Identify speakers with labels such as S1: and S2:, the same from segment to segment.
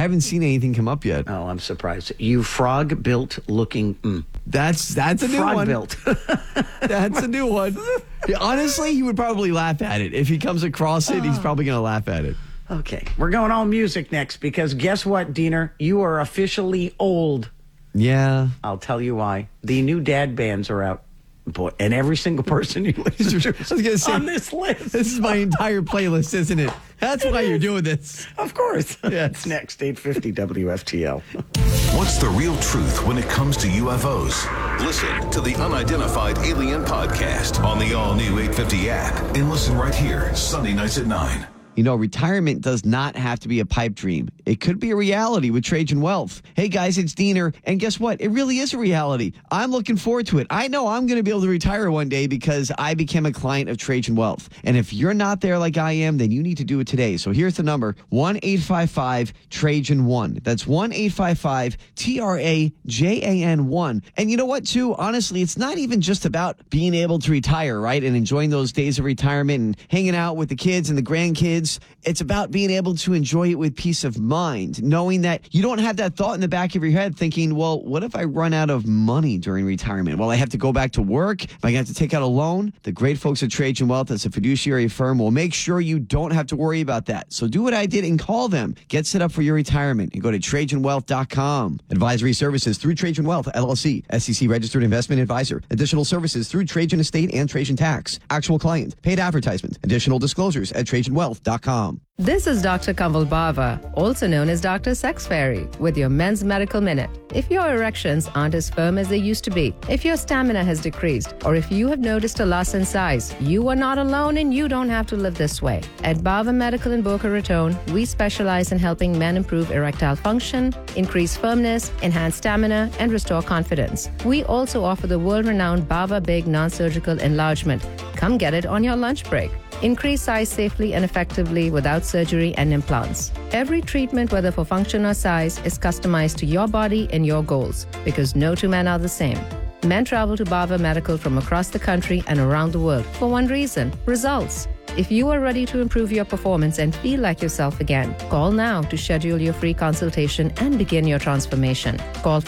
S1: haven't seen anything come up yet.
S2: Oh, I'm surprised. You frog-built looking...
S1: That's a new one.
S2: Frog-built.
S1: That's a new one. Honestly, he would probably laugh at it. If he comes across it, he's probably going to laugh at it.
S2: Okay, we're going all music next because guess what, Diener? You are officially old.
S1: Yeah.
S2: I'll tell you why. The new dad bands are out. Boy, and every single person you listen to
S1: I was gonna say,
S2: on this list.
S1: This is my entire playlist, isn't it? That's why you're doing this.
S2: Of course.
S1: Yes.
S2: It's next, 850 WFTL.
S3: What's the real truth when it comes to UFOs? Listen to the Unidentified Alien Podcast on the all-new 850 app. And listen right here, Sunday nights at 9.
S1: You know, retirement does not have to be a pipe dream. It could be a reality with Trajan Wealth. Hey, guys, it's Diener. And guess what? It really is a reality. I'm looking forward to it. I know I'm going to be able to retire one day because I became a client of Trajan Wealth. And if you're not there like I am, then you need to do it today. So here's the number, 1-855-TRAJAN-1. That's 1-855-TRAJAN-1. And you know what, too? Honestly, it's not even just about being able to retire, right? And enjoying those days of retirement and hanging out with the kids and the grandkids. It's about being able to enjoy it with peace of mind, knowing that you don't have that thought in the back of your head thinking, well, what if I run out of money during retirement? Well, I have to go back to work. Am I going to have to take out a loan? The great folks at Trajan Wealth, as a fiduciary firm, will make sure you don't have to worry about that. So do what I did and call them. Get set up for your retirement and go to TrajanWealth.com. Advisory services through Trajan Wealth, LLC, SEC registered investment advisor. Additional services through Trajan Estate and Trajan Tax. Actual client. Paid advertisement. Additional disclosures at TrajanWealth.com.
S4: This is Dr. Kamal Bava, also known as Dr. Sex Fairy, with your Men's Medical Minute. If your erections aren't as firm as they used to be, if your stamina has decreased, or if you have noticed a loss in size, you are not alone and you don't have to live this way. At Bava Medical in Boca Raton, we specialize in helping men improve erectile function, increase firmness, enhance stamina, and restore confidence. We also offer the world-renowned Bava Big non-surgical enlargement. Come get it on your lunch break. Increase size safely and effectively without surgery and implants. Every treatment, whether for function or size, is customized to your body and your goals because no two men are the same. Men travel to Bava Medical from across the country and around the world for one reason: results. If you are ready to improve your performance and feel like yourself again, call now to schedule your free consultation and begin your transformation. Call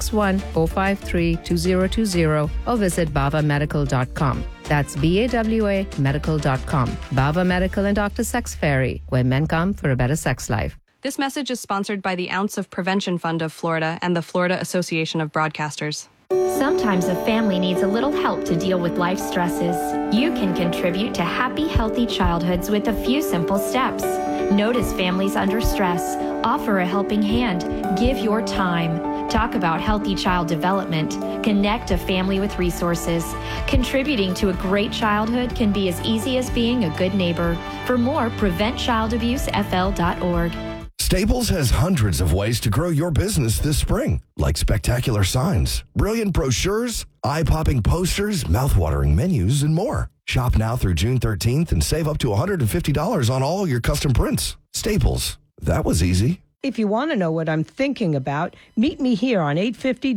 S4: 561-453-2020 or visit bavamedical.com. That's BAWA medical.com. Bava Medical and Dr. Sex Fairy, where men come for a better sex life.
S5: This message is sponsored by the Ounce of Prevention Fund of Florida and the Florida Association of Broadcasters.
S6: Sometimes a family needs a little help to deal with life stresses. You can contribute to happy, healthy childhoods with a few simple steps. Notice families under stress. Offer a helping hand. Give your time. Talk about healthy child development. Connect a family with resources. Contributing to a great childhood can be as easy as being a good neighbor. For more, PreventChildAbuseFL.org.
S7: Staples has hundreds of ways to grow your business this spring, like spectacular signs, brilliant brochures, eye-popping posters, mouth-watering menus, and more. Shop now through June 13th and save up to $150 on all your custom prints. Staples. That was easy.
S8: If you want to know what I'm thinking about, meet me here on 850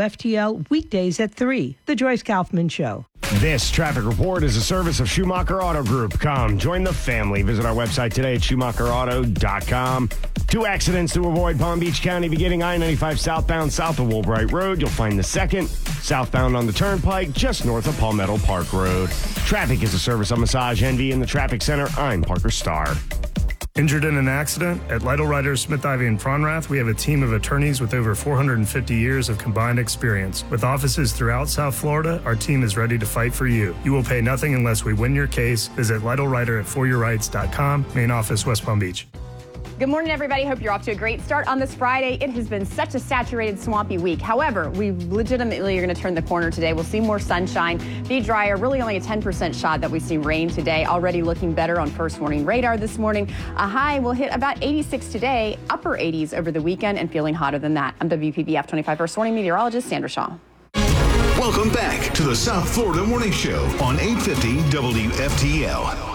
S8: WFTL weekdays at 3, The Joyce Kaufman Show.
S9: This traffic report is a service of Schumacher Auto Group. Come, join the family. Visit our website today at SchumacherAuto.com. 2 accidents to avoid Palm Beach County beginning I-95 southbound south of Woolbright Road. You'll find the second southbound on the Turnpike just north of Palmetto Park Road. Traffic is a service of Massage Envy in the Traffic Center. I'm Parker Starr.
S10: Injured in an accident? At Lytle Writers, Smith, Ivy, and Fronrath, we have a team of attorneys with over 450 years of combined experience. With offices throughout South Florida, our team is ready to fight for you. You will pay nothing unless we win your case. Visit Lytle Writer at foryourrights.com, main office, West Palm Beach.
S11: Good morning, everybody. Hope you're off to a great start on this Friday. It has been such a saturated, swampy week. However, we legitimately are going to turn the corner today. We'll see more sunshine, be drier, really only a 10% shot that we see rain today. Already looking better on first warning radar this morning. A high will hit about 86 today, upper 80s over the weekend, and feeling hotter than that. I'm WPBF 25 first warning meteorologist Sandra Shaw.
S3: Welcome back to the South Florida Morning Show on 850 WFTL.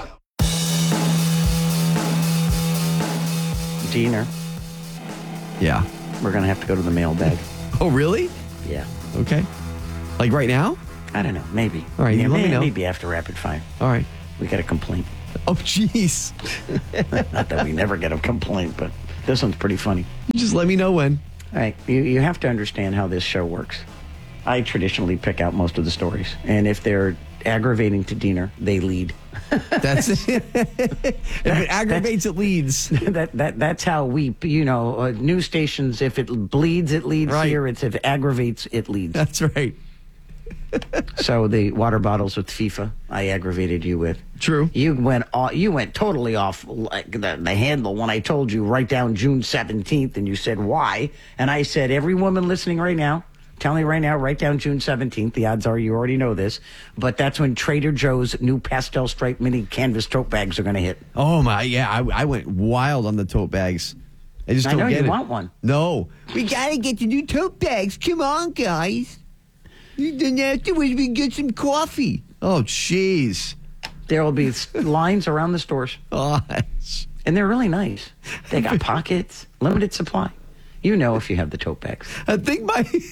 S2: Diener.
S1: Yeah.
S2: We're going to have to go to the mailbag.
S1: Oh, really?
S2: Yeah.
S1: Okay. Like right now?
S2: I don't know. Maybe.
S1: All right.
S2: Yeah,
S1: Let me know.
S2: Maybe after rapid fire.
S1: All right.
S2: We got a complaint.
S1: Oh, jeez.
S2: Not that we never get a complaint, but This one's pretty funny.
S1: Just let me know when.
S2: All right, you have to understand how this show works. I traditionally pick out most of the stories, and if they're aggravating to Diener, they lead.
S1: That's it. If it aggravates, it leads.
S2: That's how we, news stations. If it bleeds, it leads
S1: Right.
S2: here. If it aggravates, it leads.
S1: That's right.
S2: So the water bottles with FIFA, I aggravated you with.
S1: True.
S2: You went totally off like the handle when I told you write down June 17th, and you said why, and I said every woman listening right now. Tell me right now, write down June 17th. The odds are you already know this. But that's when Trader Joe's new pastel striped mini canvas tote bags are going to hit.
S1: Oh, my. Yeah, I went wild on the tote bags. I just don't
S2: know
S1: get
S2: you
S1: it.
S2: want one.
S1: No. We got to get the new tote bags. Come on, guys. Then afterwards, we get some coffee. Oh, jeez.
S2: There will be lines around the stores.
S1: Gosh.
S2: And they're really nice. They got pockets, limited supply. You know if you have the tote bags.
S1: I think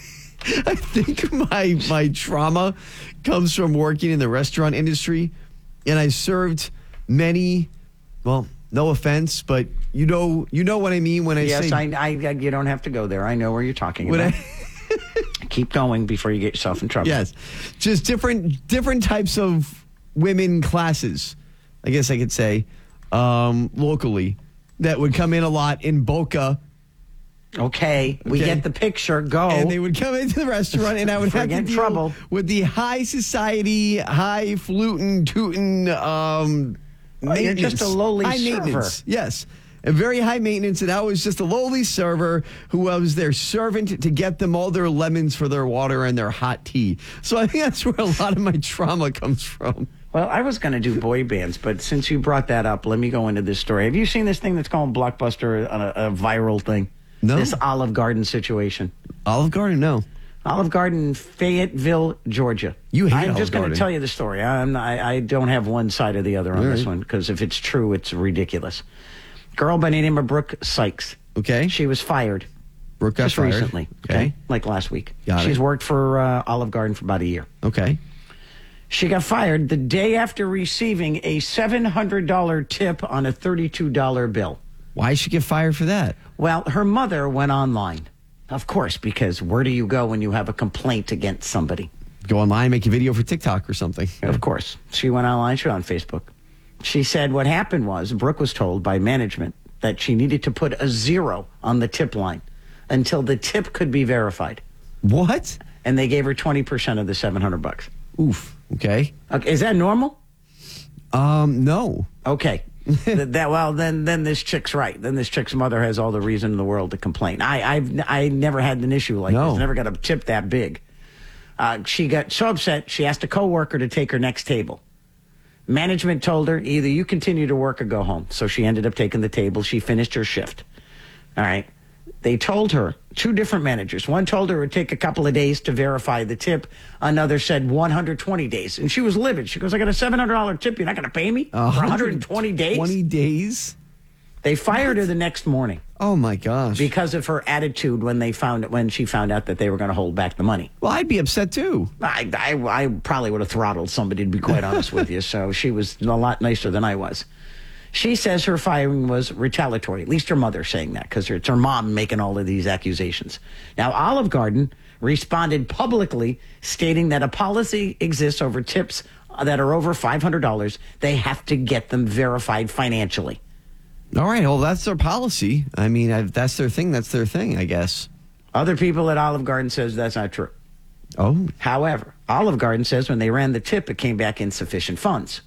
S1: my trauma comes from working in the restaurant industry, and I served many. Well, no offense, but you know what I mean when I say.
S2: Yes, you don't have to go there. I know where you're talking about. Keep going before you get yourself in trouble.
S1: Yes, just different types of women classes, I guess I could say, locally that would come in a lot in Boca.
S2: Okay, we get the picture. Go.
S1: And they would come into the restaurant, and I would have to deal with the high society, highfalutin, tootin' maintenance.
S2: You're just a lowly
S1: high
S2: server.
S1: Maintenance. Yes. And very high maintenance, and I was just a lowly server who was their servant to get them all their lemons for their water and their hot tea. So I think that's where a lot of my trauma comes from.
S2: Well, I was going to do boy bands, but since you brought that up, let me go into this story. Have you seen this thing that's called Blockbuster, a viral thing?
S1: No.
S2: This Olive Garden situation.
S1: Olive Garden? No.
S2: Olive Garden, Fayetteville, Georgia.
S1: You hate
S2: I'm
S1: Olive
S2: just going
S1: Garden.
S2: to tell you the story. I don't have one side or the other on this one, because if it's true, it's ridiculous. Girl by the name of Brooke Sykes.
S1: Okay.
S2: She was fired.
S1: Brooke got
S2: just
S1: fired.
S2: recently.
S1: Okay.
S2: Like last week.
S1: Got it.
S2: She's worked for Olive Garden for about a year.
S1: Okay.
S2: She got fired the day after receiving a $700 tip on a $32 bill.
S1: Why did she get fired for that?
S2: Well, her mother went online. Of course, because where do you go when you have a complaint against somebody?
S1: Go online, make a video for TikTok or something.
S2: Of course. She went online. She went on Facebook. She said what happened was Brooke was told by management that she needed to put a 0 on the tip line until the tip could be verified.
S1: What?
S2: And they gave her 20% of the $700.
S1: Oof. Okay.
S2: Is that normal?
S1: No.
S2: Okay. Then this chick's right. Then this chick's mother has all the reason in the world to complain. I never had an issue like this. Never got a tip that big. She got so upset she asked a coworker to take her next table. Management told her either you continue to work or go home. So she ended up taking the table. She finished her shift. All right. They told her, 2 different managers. One told her it would take a couple of days to verify the tip. Another said 120 days. And she was livid. She goes, I got a $700 tip. You're not going to pay me for 120 days?
S1: 20 days?
S2: They fired her the next morning.
S1: Oh, my gosh.
S2: Because of her attitude when she found out that they were going to hold back the money.
S1: Well, I'd be upset, too.
S2: I probably would have throttled somebody, to be quite honest with you. So she was a lot nicer than I was. She says her firing was retaliatory. At least her mother's saying that, because it's her mom making all of these accusations. Now, Olive Garden responded publicly, stating that a policy exists over tips that are over $500. They have to get them verified financially.
S1: All right. Well, that's their policy. I mean, if that's their thing, that's their thing, I guess.
S2: Other people at Olive Garden says that's not true.
S1: Oh.
S2: However, Olive Garden says when they ran the tip, it came back insufficient funds.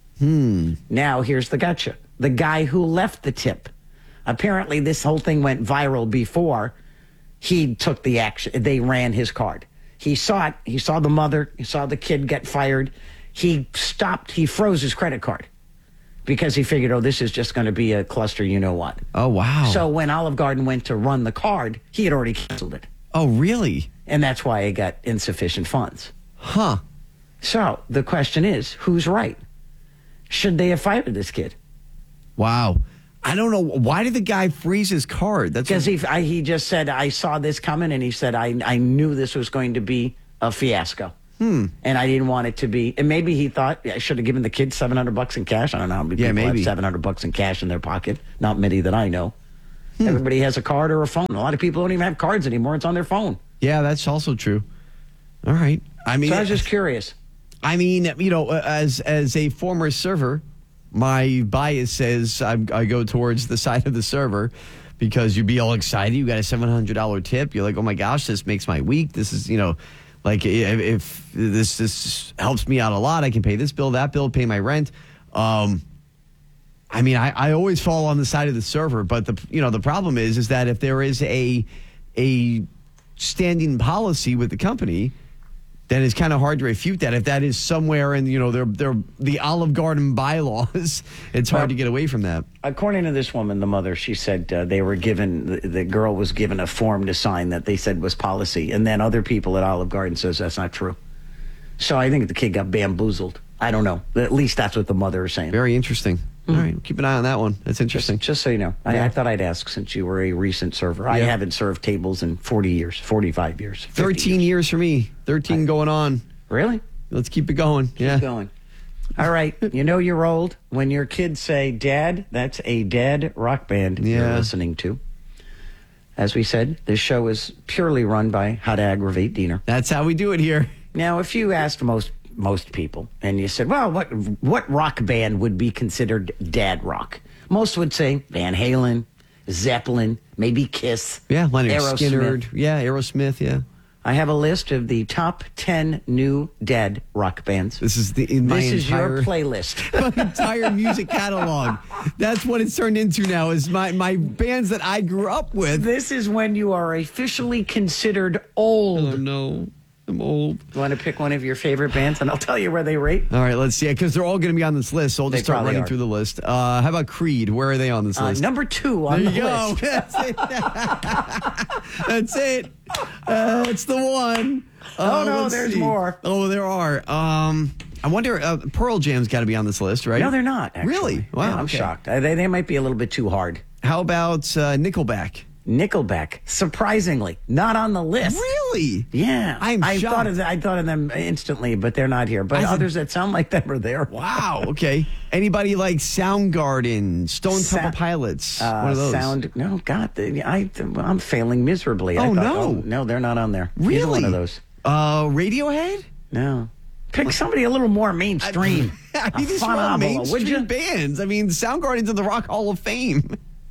S2: Now, here's the gotcha. The guy who left the tip. Apparently, this whole thing went viral before he took the action. They ran his card. He saw it. He saw the mother. He saw the kid get fired. He stopped. He froze his credit card because he figured, this is just going to be a cluster, you know what.
S1: Oh, wow.
S2: So when Olive Garden went to run the card, he had already canceled it.
S1: Oh, really?
S2: And that's why it got insufficient funds.
S1: Huh.
S2: So the question is, who's right? Should they have fired this kid?
S1: Wow. I don't know. Why did the guy freeze his card? That's
S2: because he just said, I saw this coming, and he said, I knew this was going to be a fiasco. And I didn't want it to be. And maybe he thought I should have given the kid $700 in cash. I don't know how many people have $700 in cash in their pocket. Not many that I know. Everybody has a card or a phone. A lot of people don't even have cards anymore. It's on their phone.
S1: Yeah, that's also true. All right. I mean,
S2: so I was just curious.
S1: I mean, as a former server, my bias says I go towards the side of the server because you'd be all excited. You got a $700 tip. You're like, oh my gosh, this makes my week. This is, like if this helps me out a lot, I can pay this bill, that bill, pay my rent. I mean, I always fall on the side of the server, but the problem is that if there is a standing policy with the company, then it's kind of hard to refute that. If that is somewhere in the Olive Garden bylaws, it's hard to get away from that.
S2: According to this woman, the mother, she said they were given the girl was given a form to sign that they said was policy, and then other people at Olive Garden says that's not true. So I think the kid got bamboozled. I don't know. At least that's what the mother is saying.
S1: Very interesting. All right, keep an eye on that one. That's interesting.
S2: Just so you know, I thought I'd ask since you were a recent server. Yeah. I haven't served tables in 40 years, 45 years.
S1: 13 years for me. 13 going on.
S2: Really?
S1: Let's keep it going.
S2: Keep going. All right. You're old when your kids say, Dad, that's a dead rock band you're listening to. As we said, this show is purely run by How to Aggravate Diener.
S1: That's how we do it here.
S2: Now, if you asked most people, and you said, well, what rock band would be considered dad rock? Most would say Van Halen, Zeppelin, maybe Kiss.
S1: Yeah, Leonard
S2: Aerosmith.
S1: Skinner. Yeah, Aerosmith, yeah.
S2: I have a list of the top 10 new dad rock bands.
S1: This is your
S2: playlist.
S1: My entire music catalog. That's what it's turned into now, is my bands that I grew up with.
S2: This is when you are officially considered old.
S1: Oh, no. I'm old.
S2: You want to pick one of your favorite bands, and I'll tell you where they rate?
S1: All right, let's see. Because they're all going to be on this list, so I'll just start running through the list. How about Creed? Where are they on this list?
S2: Number 2 on the list.
S1: That's it. That's it. That's the one.
S2: There's more.
S1: Oh, there are. I wonder, Pearl Jam's got to be on this list, right?
S2: No, they're not, actually.
S1: Really? Wow,
S2: yeah, I'm shocked. They might be a little bit too hard.
S1: How about Nickelback?
S2: Nickelback, surprisingly, not on the list.
S1: Really?
S2: Yeah.
S1: I shocked.
S2: I thought of them instantly, but they're not here. But others that sound like them are there.
S1: Wow. Okay. Anybody like Soundgarden, Stone Temple Pilots? One of those?
S2: No, God, I'm failing miserably. No, they're not on there.
S1: Really?
S2: Either one of those.
S1: Radiohead?
S2: No. Pick somebody a little more mainstream.
S1: These are all mainstream bands. I mean, Soundgarden's in the Rock Hall of Fame.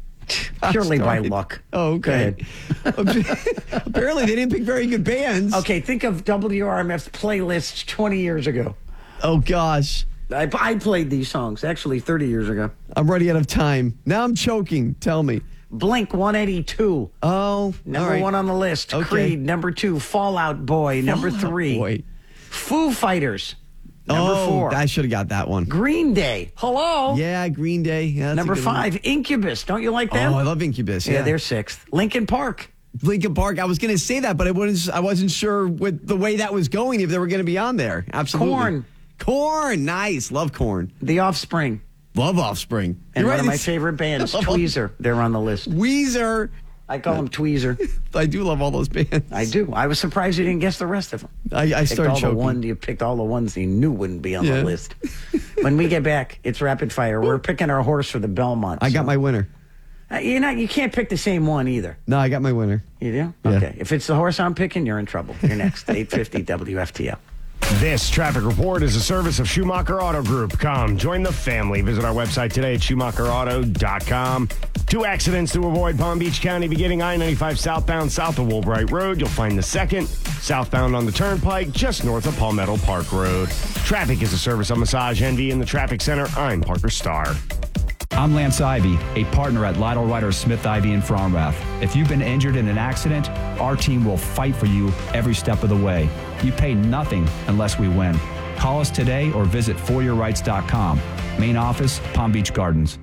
S2: Purely by luck.
S1: Oh, okay. Apparently, they didn't pick very good bands.
S2: Okay, think of WRMF's playlist 20 years ago.
S1: Oh, gosh.
S2: I played these songs, actually, 30 years ago.
S1: I'm running out of time. Now I'm choking. Tell me.
S2: Blink 182.
S1: Oh,
S2: number 1 on the list.
S1: Okay.
S2: Creed, number 2. Fall Out Boy, number 3.
S1: Boy.
S2: Foo Fighters. Number 4.
S1: I should have got that one.
S2: Green Day. Hello.
S1: Yeah, Green Day. Yeah,
S2: number 5. One. Incubus. Don't you like them?
S1: Oh, I love Incubus.
S2: Yeah, they're 6th. Linkin Park.
S1: Linkin Park. I was going to say that, but I wasn't sure with the way that was going if they were going to be on there. Absolutely. Korn. Nice. Love Korn.
S2: The Offspring.
S1: Love Offspring.
S2: And one of my favorite bands, Tweezer. They're on the list.
S1: Weezer.
S2: I call them Tweezer.
S1: I do love all those bands.
S2: I do. I was surprised you didn't guess the rest of them.
S1: I started choking.
S2: You picked all the ones you knew wouldn't be on the list. When we get back, it's rapid fire. We're picking our horse for the Belmont.
S1: I got my winner.
S2: You can't pick the same one either.
S1: No, I got my winner.
S2: You do?
S1: Yeah.
S2: Okay. If it's the horse I'm picking, you're in trouble. You're next. 850 WFTL.
S9: This traffic report is a service of Schumacher Auto Group. Come, join the family. Visit our website today at SchumacherAuto.com. 2 accidents to avoid Palm Beach County beginning I-95 southbound south of Woolbright Road. You'll find the second southbound on the Turnpike just north of Palmetto Park Road. Traffic is a service of Massage Envy in the Traffic Center. I'm Parker Starr.
S12: I'm Lance Ivy, a partner at Lytle Ryder Smith Ivy in Fromrath. If you've been injured in an accident, our team will fight for you every step of the way. You pay nothing unless we win. Call us today or visit foryourrights.com. Main office, Palm Beach Gardens.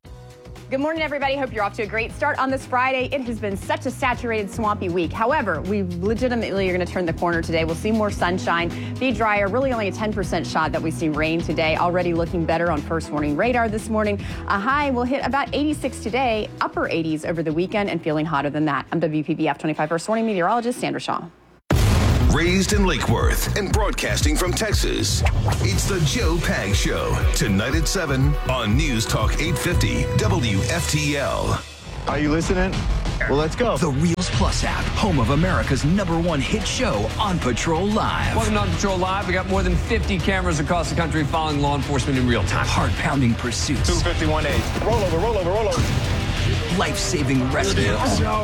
S11: Good morning, everybody. Hope you're off to a great start on this Friday. It has been such a saturated, swampy week. However, we legitimately are going to turn the corner today. We'll see more sunshine, be drier. Really only a 10% shot that we see rain today. Already looking better on first warning radar this morning. A high will hit about 86 today, upper 80s over the weekend, and feeling hotter than that. I'm WPBF 25 first warning meteorologist Sandra Shaw.
S3: Raised in Lake Worth and broadcasting from Texas, it's the Joe Pag Show. Tonight at 7 on News Talk 850 WFTL.
S13: Are you listening? Well, let's go.
S14: The Reels Plus app, home of America's #1 hit show, On Patrol Live.
S15: Welcome to On Patrol Live. We got more than 50 cameras across the country following law enforcement in real time.
S14: Heart-pounding pursuits.
S13: 251A. Roll over.
S14: Life-saving rescues.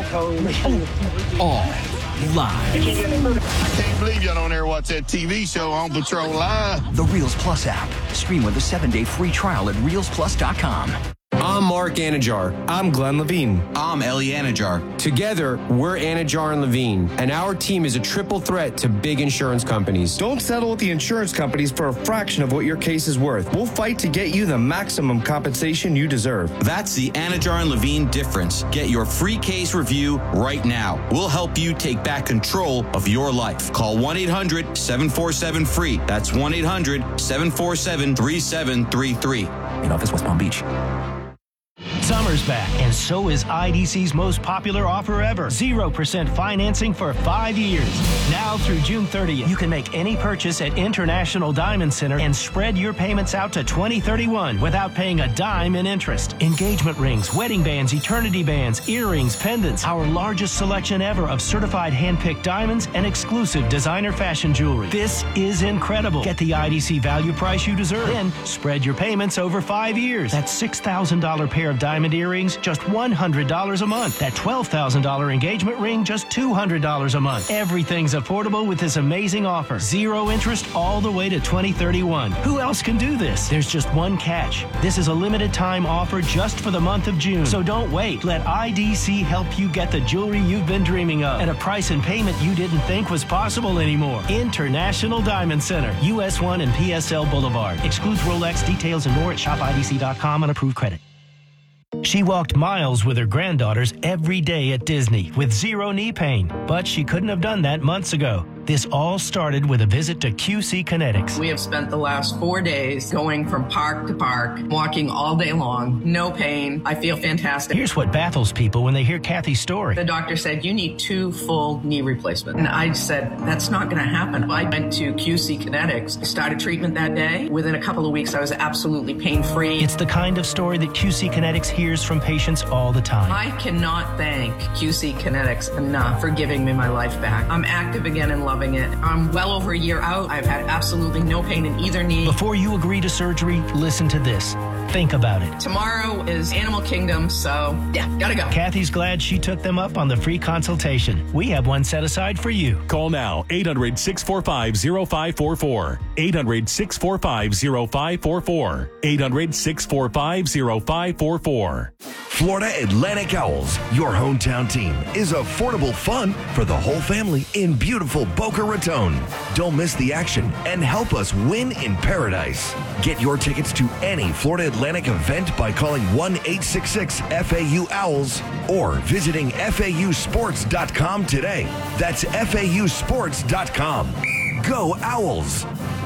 S14: All live.
S16: I can't believe y'all don't ever watch that TV show On Patrol Live.
S14: The Reels Plus app. Stream with a 7-day free trial at reelsplus.com.
S17: I'm Mark Anajar.
S18: I'm Glenn Levine.
S19: I'm Ellie Anajar.
S17: Together, we're Anajar and Levine, and our team is a triple threat to big insurance companies.
S18: Don't settle with the insurance companies for a fraction of what your case is worth. We'll fight to get you the maximum compensation you deserve.
S19: That's the Anajar and Levine difference. Get your free case review right now. We'll help you take back control of your life. Call 1-800-747-FREE. That's 1-800-747-3733.
S14: Main office, West Palm Beach.
S20: Summer's back, and so is IDC's most popular offer ever. 0% financing for 5 years. Now through June 30th, you can make any purchase at International Diamond Center and spread your payments out to 2031 without paying a dime in interest. Engagement rings, wedding bands, eternity bands, earrings, pendants, our largest selection ever of certified hand-picked diamonds and exclusive designer fashion jewelry. This is incredible. Get the IDC value price you deserve. Then spread your payments over 5 years. That $6,000 pair of diamond earrings, just $100 a month. That $12,000 engagement ring, just $200 a month. Everything's affordable with this amazing offer. 0 interest all the way to 2031. Who else can do this? There's just one catch. This is a limited time offer just for the month of June. So don't wait. Let IDC help you get the jewelry you've been dreaming of at a price and payment you didn't think was possible anymore. International Diamond Center, US 1 and PSL Boulevard. Excludes Rolex. Details and more at shopidc.com on approved credit. She walked miles with her granddaughters every day at Disney with 0 knee pain, but she couldn't have done that months ago. This all started with a visit to QC Kinetics.
S21: We have spent the last 4 days going from park to park, walking all day long, no pain. I feel fantastic.
S20: Here's what baffles people when they hear Kathy's story.
S21: The doctor said, you need 2 full knee replacements. And I said, that's not going to happen. I went to QC Kinetics, started treatment that day. Within a couple of weeks, I was absolutely pain-free.
S20: It's the kind of story that QC Kinetics hears from patients all the time.
S21: I cannot thank QC Kinetics enough for giving me my life back. I'm active again and loving it. I'm well over a year out. I've had absolutely no pain in either knee.
S20: Before you agree to surgery, listen to this. Think about it.
S21: Tomorrow is Animal Kingdom, so yeah, gotta go.
S20: Kathy's glad she took them up on the free consultation. We have one set aside for you.
S22: Call now, 800-645-0544. 800-645-0544. 800-645-0544.
S7: Florida Atlantic Owls, your hometown team, is affordable fun for the whole family in beautiful Boca Raton. Don't miss the action and help us win in paradise. Get your tickets to any Florida Atlantic event by calling 1-866-FAU-OWLS or visiting FAUsports.com today. That's FAUsports.com. Go Owls!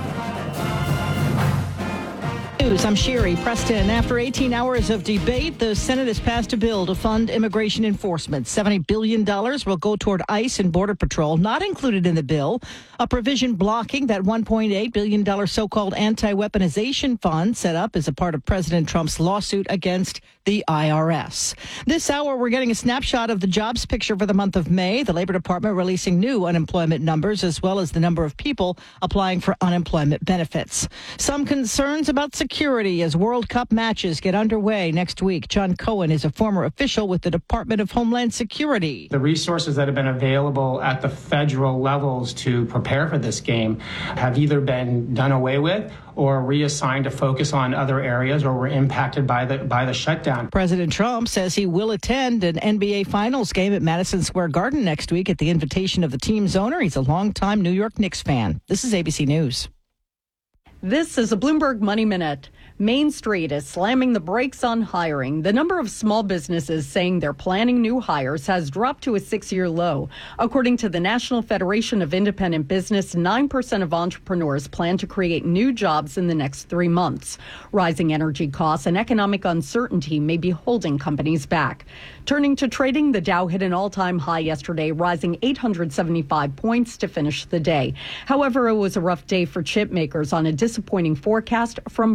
S23: I'm Sherry Preston. After 18 hours of debate, the Senate has passed a bill to fund immigration enforcement. $70 billion will go toward ICE and Border Patrol. Not included in the bill, a provision blocking that $1.8 billion so-called anti-weaponization fund set up as a part of President Trump's lawsuit against the IRS. This hour, we're getting a snapshot of the jobs picture for the month of May. The Labor Department releasing new unemployment numbers as well as the number of people applying for unemployment benefits. Some concerns about security as World Cup matches get underway next week. John Cohen is a former official with the Department of Homeland Security.
S24: The resources that have been available at the federal levels to prepare for this game have either been done away with or reassigned to focus on other areas or were impacted by the shutdown.
S23: President Trump says he will attend an NBA Finals game at Madison Square Garden next week at the invitation of the team's owner. He's a longtime New York Knicks fan. This is ABC News.
S25: This is a Bloomberg Money Minute. Main Street is slamming the brakes on hiring. The number of small businesses saying they're planning new hires has dropped to a 6-year low. According to the National Federation of Independent Business, 9% of entrepreneurs plan to create new jobs in the next 3 months. Rising energy costs and economic uncertainty may be holding companies back. Turning to trading, the Dow hit an all-time high yesterday, rising 875 points to finish the day. However, it was a rough day for chip makers on a disappointing forecast from Broadcom.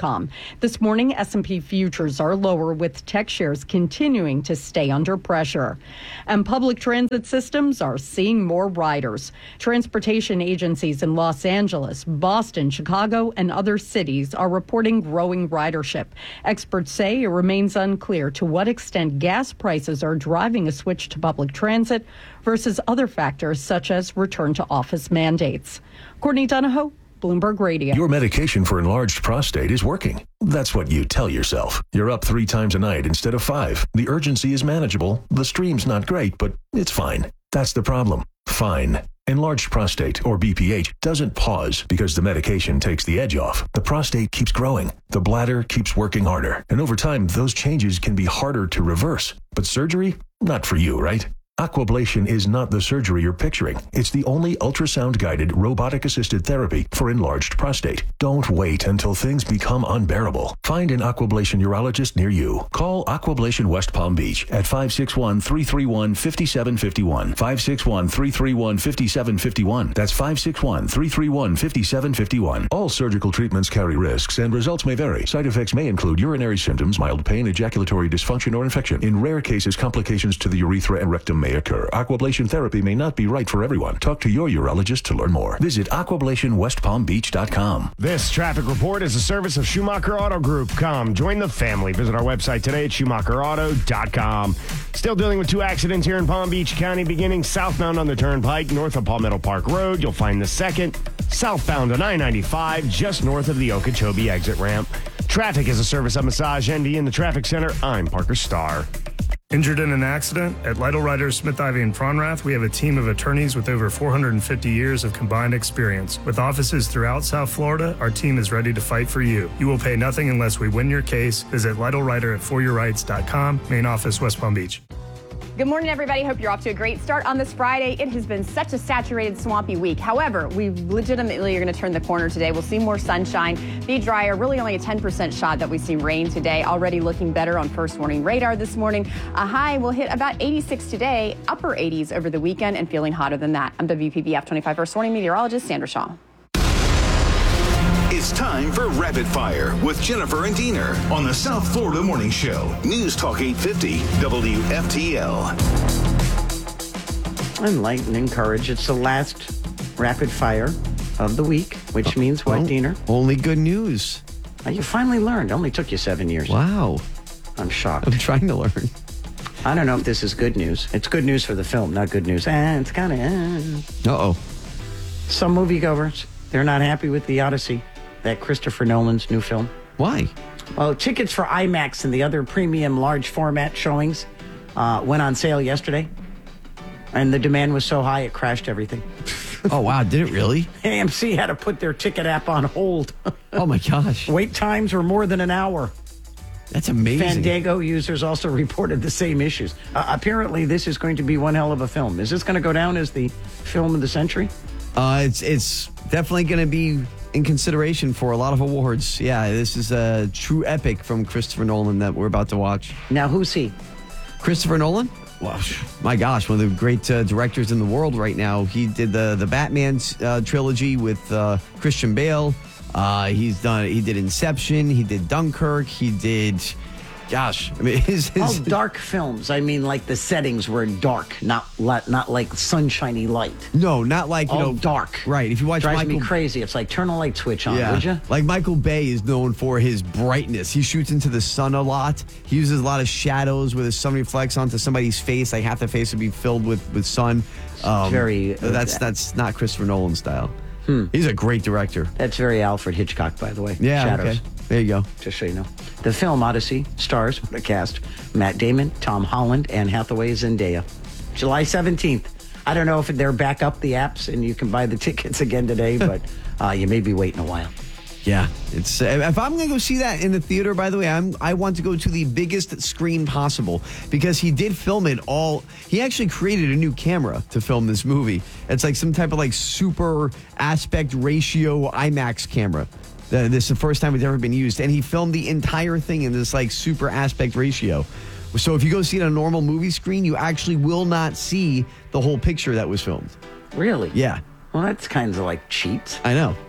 S25: Broadcom. This morning, S&P futures are lower with tech shares continuing to stay under pressure. And public transit systems are seeing more riders. Transportation agencies in Los Angeles, Boston, Chicago, and other cities are reporting growing ridership. Experts say it remains unclear to what extent gas prices are driving a switch to public transit versus other factors such as return to office mandates. Courtney Donahoe, Bloomberg Radio.
S4: Your medication for enlarged prostate is working. That's what you tell yourself. You're up 3 times a night instead of 5. The urgency is manageable. The stream's not great, but it's fine. That's the problem. Fine. Enlarged prostate, or BPH, doesn't pause because the medication takes the edge off. The prostate keeps growing. The bladder keeps working harder. And over time, those changes can be harder to reverse. But surgery? Not for you, right? Aquablation is not the surgery you're picturing. It's the only ultrasound-guided, robotic-assisted therapy for enlarged prostate. Don't wait until things become unbearable. Find an Aquablation urologist near you. Call Aquablation West Palm Beach at 561-331-5751. 561-331-5751. That's 561-331-5751. All surgical treatments carry risks, and results may vary. Side effects may include urinary symptoms, mild pain, ejaculatory dysfunction, or infection. In rare cases, complications to the urethra and rectum may occur. Aquablation therapy may not be right for everyone. Talk to your urologist to learn more. Visit aquablationwestpalmbeach.com.
S9: This traffic report is a service of Schumacher Auto Group. Come, join the family. Visit our website today at schumacherauto.com. Still dealing with 2 accidents here in Palm Beach County, beginning southbound on the Turnpike, north of Palmetto Park Road. You'll find the second. Southbound on I-95, just north of the Okeechobee exit ramp. Traffic is a service of Massage ND in the Traffic Center. I'm Parker Starr.
S5: Injured in an accident? At Lytle Writers, Smith, Ivy, and Fronrath, we have a team of attorneys with over 450 years of combined experience. With offices throughout South Florida, our team is ready to fight for you. You will pay nothing unless we win your case. Visit Lytle Writer at foryourrights.com, main office, West Palm Beach.
S11: Good morning, everybody. Hope you're off to a great start on this Friday. It has been such a saturated, swampy week. However, we legitimately are going to turn the corner today. We'll see more sunshine, be drier, really only a 10% shot that we see rain today. Already looking better on first warning radar this morning. A high will hit about 86 today, upper 80s over the weekend, and feeling hotter than that. I'm WPBF 25 first warning meteorologist Sandra Shaw.
S3: It's time for Rapid Fire with Jennifer and Diener on the South Florida Morning Show. News Talk 850 WFTL.
S2: Enlighten, encourage. It's the last Rapid Fire of the week, which means what, Diener?
S1: Only good news.
S2: You finally learned. It only took you 7 years.
S1: Wow.
S2: I'm shocked.
S1: I'm trying to learn.
S2: I don't know if this is good news. It's good news for the film, not good news. It's kind of...
S1: Uh-oh.
S2: Some moviegoers, they're not happy with The Odyssey, that Christopher Nolan's new film.
S1: Why?
S2: Well, tickets for IMAX and the other premium large format showings went on sale yesterday. And the demand was so high, it crashed everything.
S1: Oh, wow. Did it really?
S2: AMC had to put their ticket app on hold.
S1: Oh, my gosh.
S2: Wait times were more than an hour.
S1: That's amazing.
S2: Fandango users also reported the same issues. Apparently, this is going to be one hell of a film. Is this going to go down as the film of the century?
S1: It's definitely going to be in consideration for a lot of awards. Yeah, this is a true epic from Christopher Nolan that we're about to watch.
S2: Now, who's he?
S1: Christopher Nolan? Well, my gosh, one of the great directors in the world right now. He did the Batman trilogy with Christian Bale. He did Inception. He did Dunkirk. He did... Gosh, I mean, his
S2: dark films. I mean, like the settings were dark, not like sunshiny light.
S1: No, not like
S2: dark.
S1: Right. If you watch
S2: Drives me crazy. It's like turn a light switch on, would you?
S1: Like Michael Bay is known for his brightness. He shoots into the sun a lot. He uses a lot of shadows where the sun reflects onto somebody's face. Like half the face would be filled with sun. That's not Christopher Nolan style. He's a great director.
S2: That's very Alfred Hitchcock, by the way.
S1: Yeah.
S2: Shadows.
S1: Okay. There you go.
S2: Just so you know. The film Odyssey stars the cast Matt Damon, Tom Holland, Anne Hathaway, Zendaya. July 17th. I don't know if they're back up the apps and you can buy the tickets again today, but you may be waiting a while.
S1: Yeah, it's if I'm going to go see that in the theater, by the way, I want to go to the biggest screen possible because he did film it all. He actually created a new camera to film this movie. It's like some type of like super aspect ratio IMAX camera. This is the first time it's ever been used. And he filmed the entire thing in this like super aspect ratio. So if you go see it on a normal movie screen, you actually will not see the whole picture that was filmed.
S2: Really?
S1: Yeah.
S2: Well, that's kind of like cheats.
S1: I know.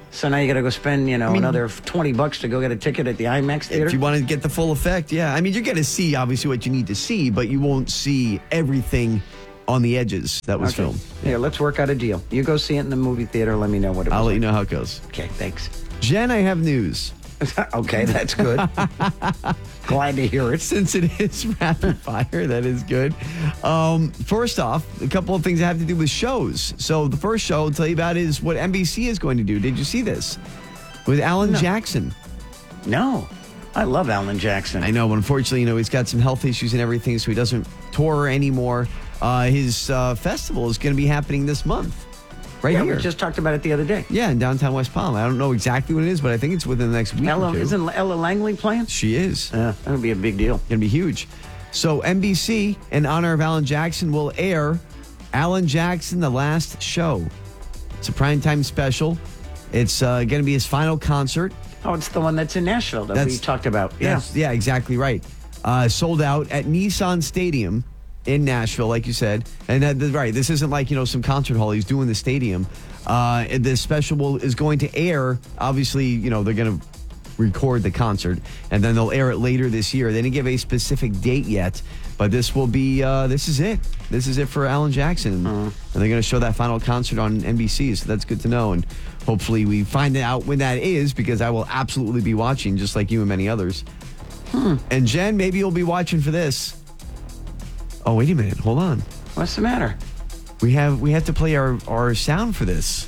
S2: So now you got to go spend, another $20 to go get a ticket at the IMAX theater.
S1: If you want to get the full effect, yeah. I mean, you're going to see obviously what you need to see, but you won't see everything on the edges that was filmed.
S2: Here, let's work out a deal. You go see it in the movie theater. Let me know what it was.
S1: I'll let you know how it goes.
S2: Okay, thanks.
S1: Jen, I have news.
S2: Okay, that's good. Glad to hear it.
S1: Since it is rapid fire, that is good. First off, a couple of things that have to do with shows. So the first show I'll tell you about is what NBC is going to do. Did you see this? With Alan Jackson.
S2: No. I love Alan Jackson.
S1: I know, but unfortunately, he's got some health issues and everything, so he doesn't tour anymore. His festival is going to be happening this month. Right here.
S2: We just talked about it the other day.
S1: Yeah, in downtown West Palm. I don't know exactly what it is, but I think it's within the next week or two.
S2: Isn't Ella Langley playing?
S1: She is.
S2: Yeah, that would be a big deal.
S1: Going to be huge. So NBC, in honor of Alan Jackson, will air Alan Jackson, The Last Show. It's a primetime special. It's going to be his final concert.
S2: Oh, it's the one that's in Nashville that we talked about. Yeah,
S1: exactly right. Sold out at Nissan Stadium in Nashville, like you said. And right, this isn't like, some concert hall. He's doing the stadium. This special is going to air. Obviously, they're going to record the concert, and then they'll air it later this year. They didn't give a specific date yet, but this will be, this is it. This is it for Alan Jackson. And they're going to show that final concert on NBC, so that's good to know. And hopefully we find out when that is, because I will absolutely be watching, just like you and many others. And Jen, maybe you'll be watching for this. Oh, wait a minute. Hold on.
S2: What's the matter?
S1: We have to play our sound for this.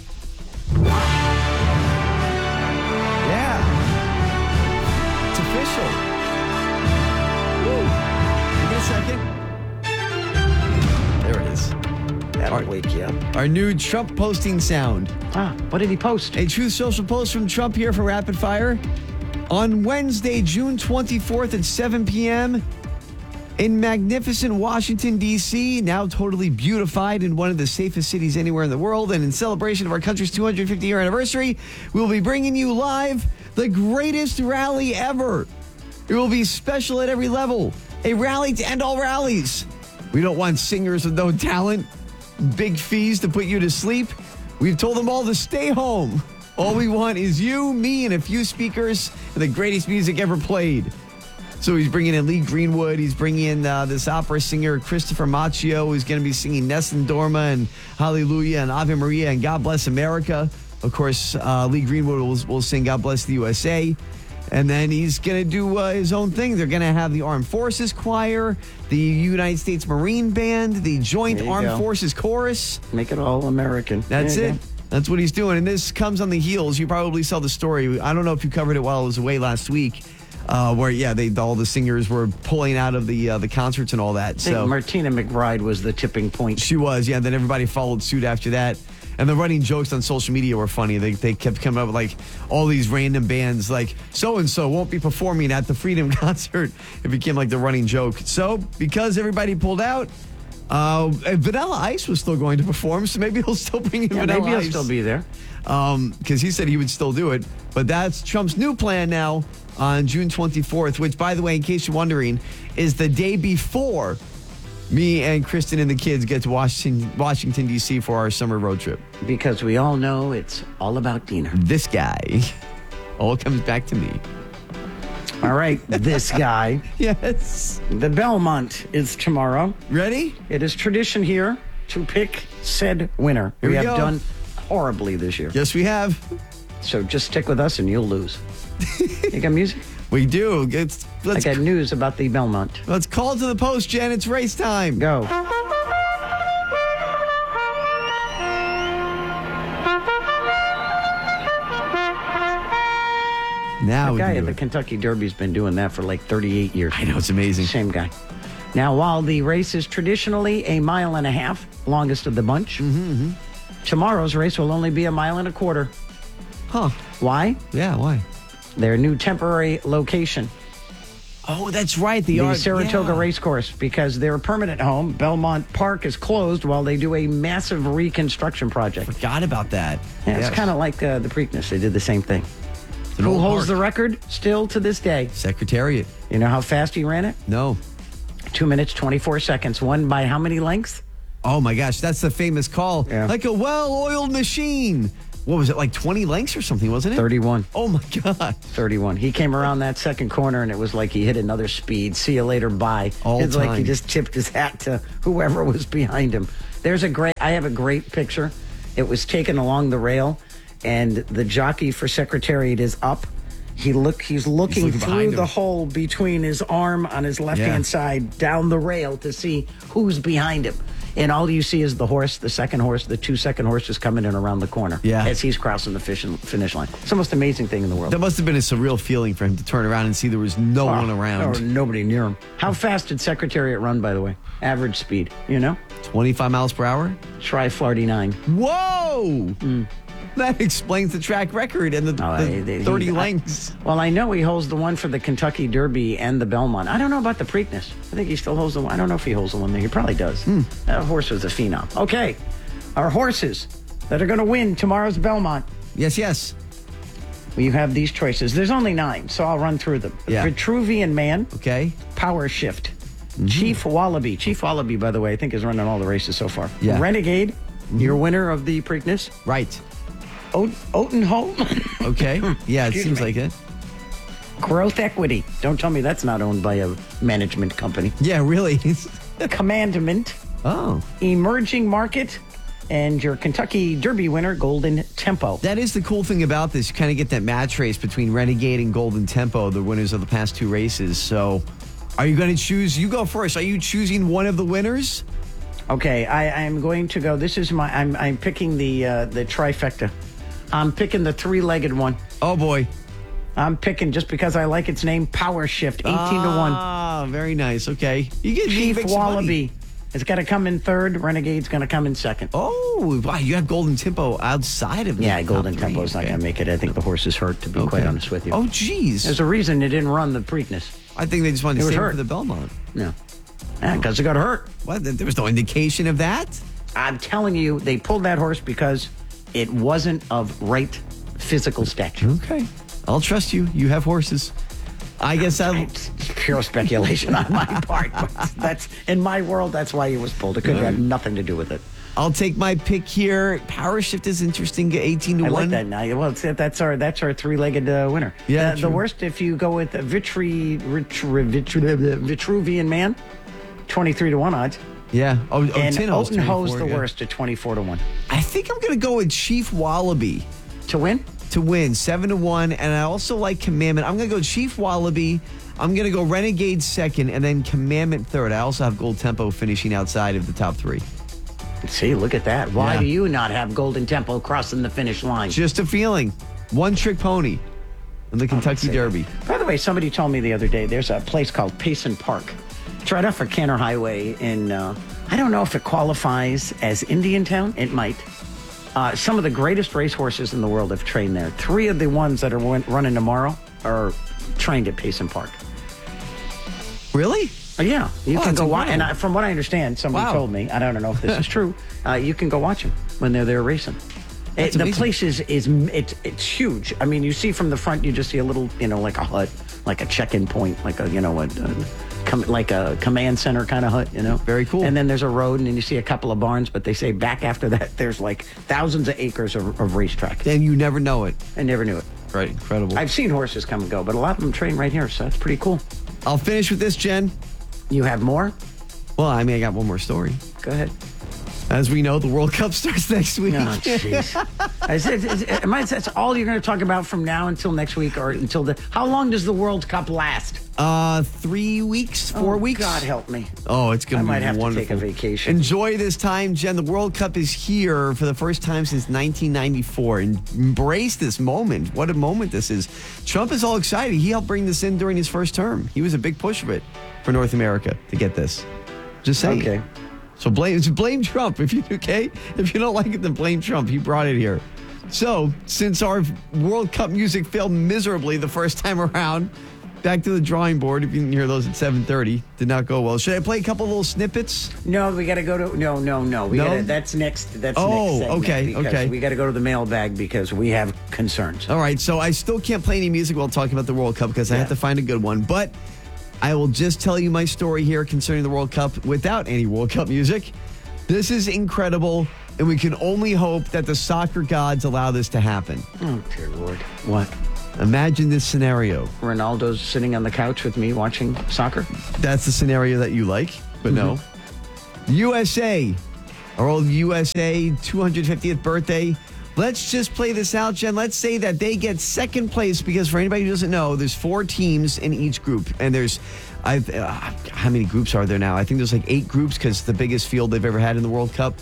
S1: Yeah. It's official. Woo. Give me a second. There it is.
S2: That'll wake you up.
S1: Our new Trump posting sound.
S2: What did he post?
S1: A Truth Social post from Trump here for Rapid Fire. On Wednesday, June 24th at 7 p.m., in magnificent Washington, D.C., now totally beautified in one of the safest cities anywhere in the world, and in celebration of our country's 250-year anniversary, we will be bringing you live the greatest rally ever. It will be special at every level. A rally to end all rallies. We don't want singers with no talent, big fees to put you to sleep. We've told them all to stay home. All we want is you, me, and a few speakers and the greatest music ever played. So he's bringing in Lee Greenwood. He's bringing in this opera singer, Christopher Macchio, who's going to be singing Nessun Dorma and Hallelujah and Ave Maria and God Bless America. Of course, Lee Greenwood will sing God Bless the USA. And then he's going to do his own thing. They're going to have the Armed Forces Choir, the United States Marine Band, the Joint Armed Forces Chorus.
S2: Make it all American.
S1: That's it. That's what he's doing. And this comes on the heels. You probably saw the story. I don't know if you covered it while I was away last week. Where all the singers were pulling out of the concerts and all that.
S2: I think Martina McBride was the tipping point.
S1: She was, yeah. Then everybody followed suit after that. And the running jokes on social media were funny. They kept coming up with like all these random bands, like so-and-so won't be performing at the Freedom concert. It became like the running joke. So because everybody pulled out, Vanilla Ice was still going to perform, so maybe he'll still bring in Vanilla Ice.
S2: Maybe he'll still be there.
S1: Because he said he would still do it. But that's Trump's new plan now on June 24th, which, by the way, in case you're wondering, is the day before me and Kristen and the kids get to Washington, D.C. for our summer road trip.
S2: Because we all know it's all about Dina.
S1: This guy. All comes back to me.
S2: All right, this guy.
S1: Yes.
S2: The Belmont is tomorrow.
S1: Ready?
S2: It is tradition here to pick said winner.
S1: Here we
S2: have
S1: go.
S2: Done horribly this year.
S1: Yes, we have.
S2: So just stick with us and you'll lose. You got music?
S1: We do.
S2: I got news about the Belmont.
S1: Let's call to the post, Jen. It's race time.
S2: Go.
S1: Now
S2: the guy at the Kentucky Derby's been doing that for like 38 years.
S1: I know, it's amazing.
S2: Same guy. Now, while the race is traditionally a mile and a half, longest of the bunch, tomorrow's race will only be a mile and a quarter.
S1: Huh.
S2: Why?
S1: Yeah, why?
S2: Their new temporary location.
S1: Oh, that's right.
S2: The Saratoga Racecourse, because their permanent home, Belmont Park, is closed while they do a massive reconstruction project.
S1: Forgot about that.
S2: Yeah, It's kind of like the Preakness. They did the same thing. Who holds the record still to this day?
S1: Secretariat.
S2: You know how fast he ran it?
S1: No.
S2: 2 minutes, 24 seconds. Won by how many lengths?
S1: Oh, my gosh. That's the famous call.
S2: Yeah.
S1: Like a well-oiled machine. What was it, like 20 lengths or something, wasn't it?
S2: 31.
S1: Oh, my God.
S2: 31. He came around that second corner, and it was like he hit another speed. See you later, bye. It's like he just tipped his hat to whoever was behind him. I have a great picture. It was taken along the rail, and the jockey for Secretariat is up. He's looking through the hole between his arm on his left-hand side down the rail to see who's behind him. And all you see is the horse, the second horse, the 2 second horses coming in around the corner as he's crossing the finish line. It's the most amazing thing in the world.
S1: That must have been a surreal feeling for him to turn around and see there was no one around.
S2: Or nobody near him. How fast did Secretariat run, by the way? Average speed,
S1: 25 miles per hour?
S2: Try 49.
S1: Whoa! That explains the track record and the 30 lengths.
S2: Well, I know he holds the one for the Kentucky Derby and the Belmont. I don't know about the Preakness. I think he still holds the one. I don't know if he holds the one there. He probably does. That horse was a phenom. Okay, our horses that are going to win tomorrow's Belmont.
S1: Yes.
S2: Well, you have these choices. There's only 9, so I'll run through them.
S1: Yeah.
S2: Vitruvian Man.
S1: Okay.
S2: Power Shift. Chief Wallaby. Chief Wallaby, by the way, I think is running all the races so far.
S1: Yeah.
S2: Renegade, your winner of the Preakness.
S1: Right.
S2: Oatenholm.
S1: Okay. Yeah, it seems like it.
S2: Growth Equity. Don't tell me that's not owned by a management company.
S1: Yeah, really.
S2: Commandment.
S1: Oh.
S2: Emerging Market. And your Kentucky Derby winner, Golden Tempo.
S1: That is the cool thing about this. You kind of get that match race between Renegade and Golden Tempo, the winners of the past 2 races. So are you going to choose? You go first. Are you choosing one of the winners?
S2: Okay, I am going to go. This is I'm picking the trifecta. I'm picking the 3-legged one.
S1: Oh, boy.
S2: I'm picking, just because I like its name, Power Shift, 18 to 1.
S1: Ah, very nice. Okay. You get
S2: Chief Wallaby. It's got to come in 3rd. Renegade's going to come in 2nd.
S1: Oh, wow. You have Golden Tempo outside of the
S2: Golden Tempo's not going to make it. I think the horse is hurt, to be quite honest with you.
S1: Oh, geez.
S2: There's a reason it didn't run the Preakness.
S1: I think they just wanted to save it for the Belmont.
S2: No. Because it got hurt.
S1: What? There was no indication of that?
S2: I'm telling you, they pulled that horse because it wasn't of right physical stature.
S1: Okay. I'll trust you. You have horses. I guess
S2: it's pure speculation on my part. But that's in my world. That's why it was pulled. It could have nothing to do with it.
S1: I'll take my pick here. Power Shift is interesting. 18 to 1.
S2: I like that now. Well, that's our 3-legged winner.
S1: Yeah.
S2: The worst, if you go with Vitruvian Man, 23 to 1 odds.
S1: Yeah.
S2: And Oatenhoe's the worst at 24 to 1.
S1: I think I'm going to go with Chief Wallaby
S2: to win.
S1: 7 to 1, and I also like Commandment. I'm going to go Chief Wallaby. I'm going to go Renegade 2nd, and then Commandment 3rd. I also have Gold Tempo finishing outside of the top 3.
S2: See, look at that. Why do you not have Golden Tempo crossing the finish line?
S1: Just a feeling. One-trick pony in the Kentucky Derby.
S2: By the way, somebody told me the other day there's a place called Payson Park. It's right off of Canner Highway in, I don't know if it qualifies as Indiantown. It might. Some of the greatest racehorses in the world have trained there. 3 of the ones that are running tomorrow are trained at Payson Park.
S1: Really?
S2: Yeah. You can go watch. And from what I understand, somebody told me, I don't know if this is true, you can go watch them when they're there racing. The place is huge. I mean, you see from the front, you just see a little, like a hut, like a check-in point, like a, like a command center kind of hut,
S1: Very cool.
S2: And then there's a road, and then you see a couple of barns, but they say back after that, there's like thousands of acres of racetrack.
S1: And you never know it.
S2: I never knew it.
S1: Right, incredible.
S2: I've seen horses come and go, but a lot of them train right here, so that's pretty cool.
S1: I'll finish with this, Jen.
S2: You have more?
S1: Well, I got one more story.
S2: Go ahead.
S1: As we know, the World Cup starts next week.
S2: Oh, jeez. That's all you're going to talk about from now until next week, or until how long does the World Cup last?
S1: 3 weeks, 4 weeks.
S2: God help me.
S1: Oh, it's going to be wonderful.
S2: I might have to take a vacation.
S1: Enjoy this time, Jen. The World Cup is here for the first time since 1994. Embrace this moment. What a moment this is. Trump is all excited. He helped bring this in during his first term. He was a big push of it for North America to get this. Just saying.
S2: Okay.
S1: So blame Trump if you If you don't like it, then blame Trump. He brought it here. So since our World Cup music failed miserably the first time around, back to the drawing board. If you can hear those at 7:30, did not go well. Should I play a couple little snippets?
S2: No, we got to go to no. That's next. That's
S1: next
S2: segment,
S1: okay.
S2: We got to go to the mailbag because we have concerns.
S1: All right, so I still can't play any music while talking about the World Cup because I have to find a good one, but I will just tell you my story here concerning the World Cup without any World Cup music. This is incredible. and we can only hope that the soccer gods allow this to happen.
S2: Oh, dear Lord. What?
S1: Imagine this scenario.
S2: Ronaldo's sitting on the couch with me watching soccer?
S1: That's the scenario that you like, but no. USA, our old USA 250th birthday. Let's just play this out, Jen. Let's say that they get second place because for anybody who doesn't know, there's 4 teams in each group. And there's, how many groups are there now? I think there's like 8 groups because it's the biggest field they've ever had in the World Cup.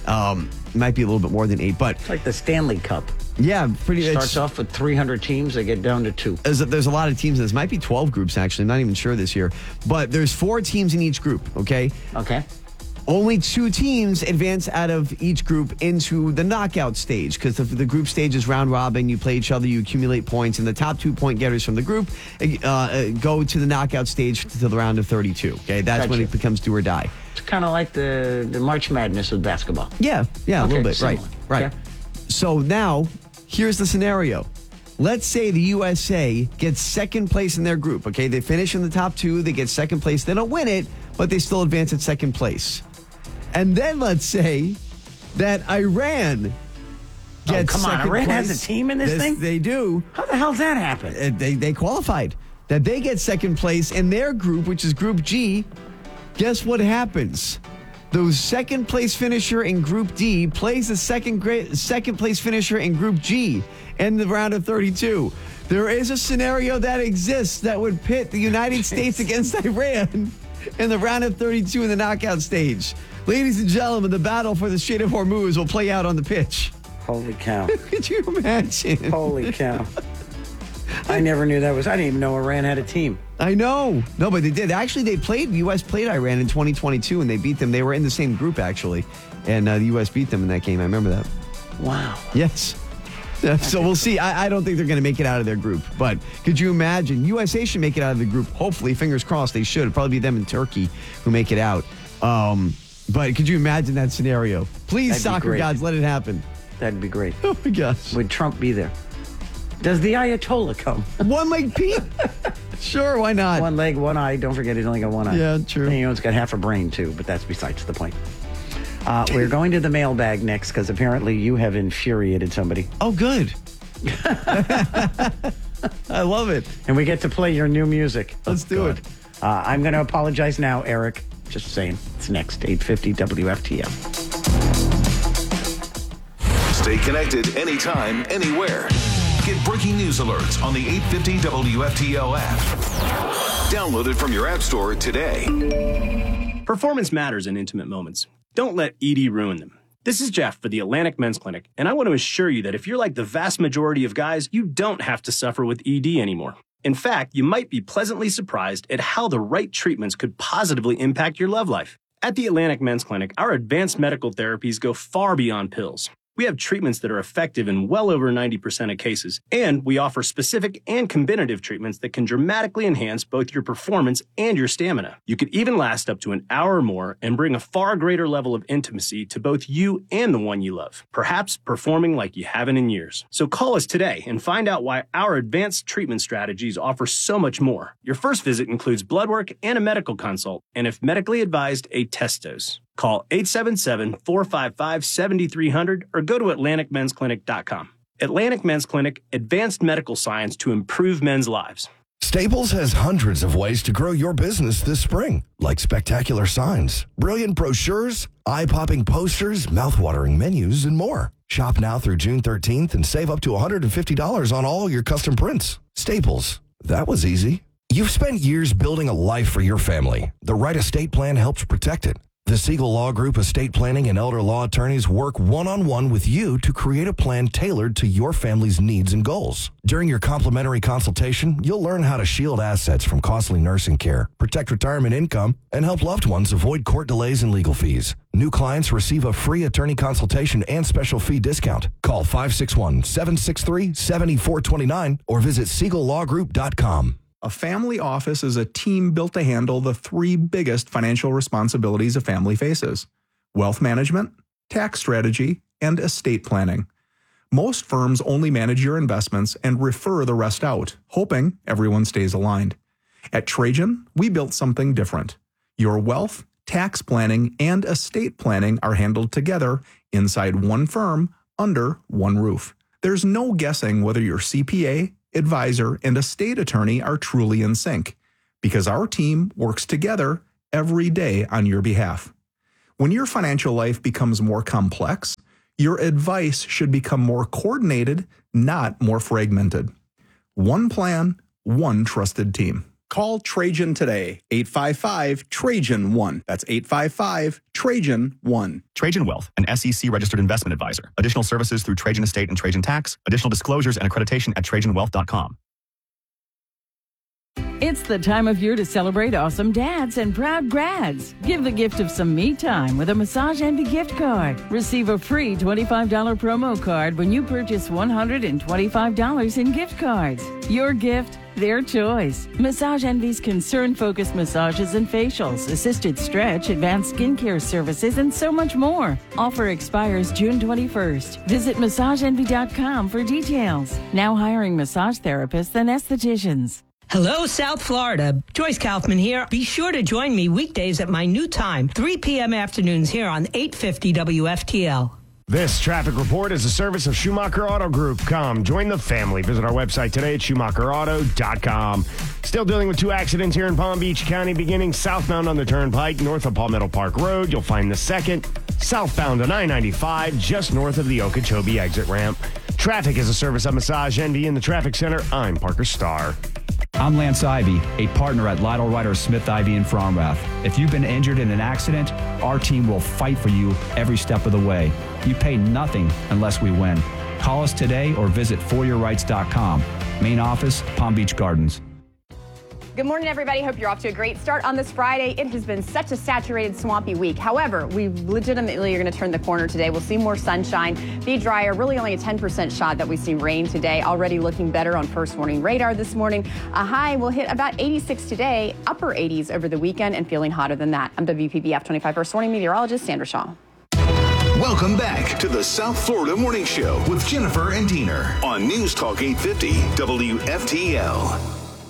S1: It might be a little bit more than 8, but...
S2: It's like the Stanley Cup.
S1: Yeah,
S2: Starts off with 300 teams, they get down to 2.
S1: There's a lot of teams. This might be 12 groups, actually. I'm not even sure this year. But there's 4 teams in each group, okay?
S2: Okay.
S1: Only 2 teams advance out of each group into the knockout stage because the group stage is round robin. You play each other, you accumulate points, and the top 2 point getters from the group go to the knockout stage to the round of 32. Okay, that's when it becomes do or die.
S2: It's kind of like the March Madness of basketball.
S1: Yeah, a little bit,
S2: similar.
S1: right.
S2: Okay.
S1: So now, here's the scenario. Let's say the USA gets second place in their group. Okay, they finish in the top 2, they get second place. They don't win it, but they still advance at second place. And then let's say that Iran gets
S2: come on,
S1: second
S2: Iran
S1: place.
S2: has a team in this thing?
S1: They do.
S2: How the hell's that happen?
S1: They qualified. That they get second place in their group, which is Group G. Guess what happens? The second place finisher in Group D plays the second place finisher in Group G in the round of 32. There is a scenario that exists that would pit the United States against Iran in the round of 32 in the knockout stage. Ladies and gentlemen, the battle for the Strait of Hormuz will play out on the pitch.
S2: Holy cow.
S1: Could you imagine?
S2: Holy cow. I never knew that was... I didn't even know Iran had a team.
S1: I know. No, but they did. Actually, the U.S. played Iran in 2022, and they beat them. They were in the same group, actually. And the U.S. beat them in that game. I remember that.
S2: Wow.
S1: Yes. So we'll see. I don't think they're going to make it out of their group. But could you imagine? USA should make it out of the group. Hopefully, fingers crossed, they should. It'll probably be them and Turkey who make it out. But could you imagine that scenario? Please, soccer gods, let it happen.
S2: That'd be great.
S1: Oh, my gosh.
S2: Would Trump be there? Does the Ayatollah come?
S1: One leg Pete? Sure, why not?
S2: 1 leg, 1 eye. Don't forget he's only got 1 eye.
S1: Yeah, true.
S2: And, it's got half a brain, too, but that's besides the point. We're going to the mailbag next because apparently you have infuriated somebody.
S1: Oh, good. I love it.
S2: And we get to play your new music.
S1: Let's do it.
S2: I'm going to apologize now, Eric. Just saying. It's next, 8:50 WFTM.
S3: Stay connected anytime, anywhere. Get breaking news alerts on the 850 WFTL app. Download it from your app store today.
S6: Performance matters in intimate moments. Don't let ED ruin them. This is Jeff for the Atlantic Men's Clinic, and I want to assure you that if you're like the vast majority of guys, you don't have to suffer with ED anymore. In fact, you might be pleasantly surprised at how the right treatments could positively impact your love life. At the Atlantic Men's Clinic, our advanced medical therapies go far beyond pills. We have treatments that are effective in well over 90% of cases, and we offer specific and combinative treatments that can dramatically enhance both your performance and your stamina. You could even last up to an hour or more and bring a far greater level of intimacy to both you and the one you love, perhaps performing like you haven't in years. So call us today and find out why our advanced treatment strategies offer so much more. Your first visit includes blood work and a medical consult, and if medically advised, a test dose. Call 877-455-7300 or go to AtlanticMen'sClinic.com. Atlantic Men's Clinic, advanced medical science to improve men's lives.
S7: Staples has hundreds of ways to grow your business this spring, like spectacular signs, brilliant brochures, eye-popping posters, mouth-watering menus, and more. Shop now through June 13th and save up to $150 on all your custom prints. Staples. That was easy. You've spent years building a life for your family. The right estate plan helps protect it. The Siegel Law Group estate planning and elder law attorneys work one-on-one with you to create a plan tailored to your family's needs and goals. During your complimentary consultation, you'll learn how to shield assets from costly nursing care, protect retirement income, and help loved ones avoid court delays and legal fees. New clients receive a free attorney consultation and special fee discount. Call 561-763-7429 or visit SiegelLawGroup.com.
S8: A family office is a team built to handle the 3 biggest financial responsibilities a family faces: wealth management, tax strategy, and estate planning. Most firms only manage your investments and refer the rest out, hoping everyone stays aligned. At Trajan, we built something different. Your wealth, tax planning, and estate planning are handled together inside one firm, under one roof. There's no guessing whether your CPA, advisor, and estate attorney are truly in sync, because our team works together every day on your behalf. When your financial life becomes more complex, your advice should become more coordinated, not more fragmented. One plan, one trusted team.
S10: Call Trajan today, 855-TRAJAN-1. That's 855-TRAJAN-1.
S12: Trajan Wealth, an SEC-registered investment advisor. Additional services through Trajan Estate and Trajan Tax. Additional disclosures and accreditation at TrajanWealth.com.
S13: It's the time of year to celebrate awesome dads and proud grads. Give the gift of some me time with a Massage Envy gift card. Receive a free $25 promo card when you purchase $125 in gift cards. Your gift, their choice. Massage Envy's concern-focused massages and facials, assisted stretch, advanced skincare services, and so much more. Offer expires June 21st. Visit MassageEnvy.com for details. Now hiring massage therapists and estheticians.
S15: Hello, South Florida. Joyce Kaufman here. Be sure to join me weekdays at my new time, 3 p.m. afternoons here on 850 WFTL.
S9: This traffic report is a service of Schumacher Auto Group. Come, join the family. Visit our website today at SchumacherAuto.com. Still dealing with 2 accidents here in Palm Beach County, beginning southbound on the Turnpike, north of Palmetto Park Road. You'll find the second. Southbound on I-95, just north of the Okeechobee exit ramp. Traffic is a service of Massage Envy in the Traffic Center. I'm Parker Starr.
S16: I'm Lance Ivy, a partner at Lytle Ryder Smith Ivy in Fromrath. If you've been injured in an accident, our team will fight for you every step of the way. You pay nothing unless we win. Call us today or visit foryourrights.com. Main office, Palm Beach Gardens.
S11: Good morning, everybody. Hope you're off to a great start on this Friday. It has been such a saturated, swampy week. However, we legitimately are going to turn the corner today. We'll see more sunshine, be drier, really only a 10% shot that we see rain today. Already looking better on first warning radar this morning. A high will hit about 86 today, upper 80s over the weekend, and feeling hotter than that. I'm WPBF 25 First Warning meteorologist Sandra Shaw.
S3: Welcome back to the South Florida Morning Show with Jennifer and Diener on News Talk 850 WFTL.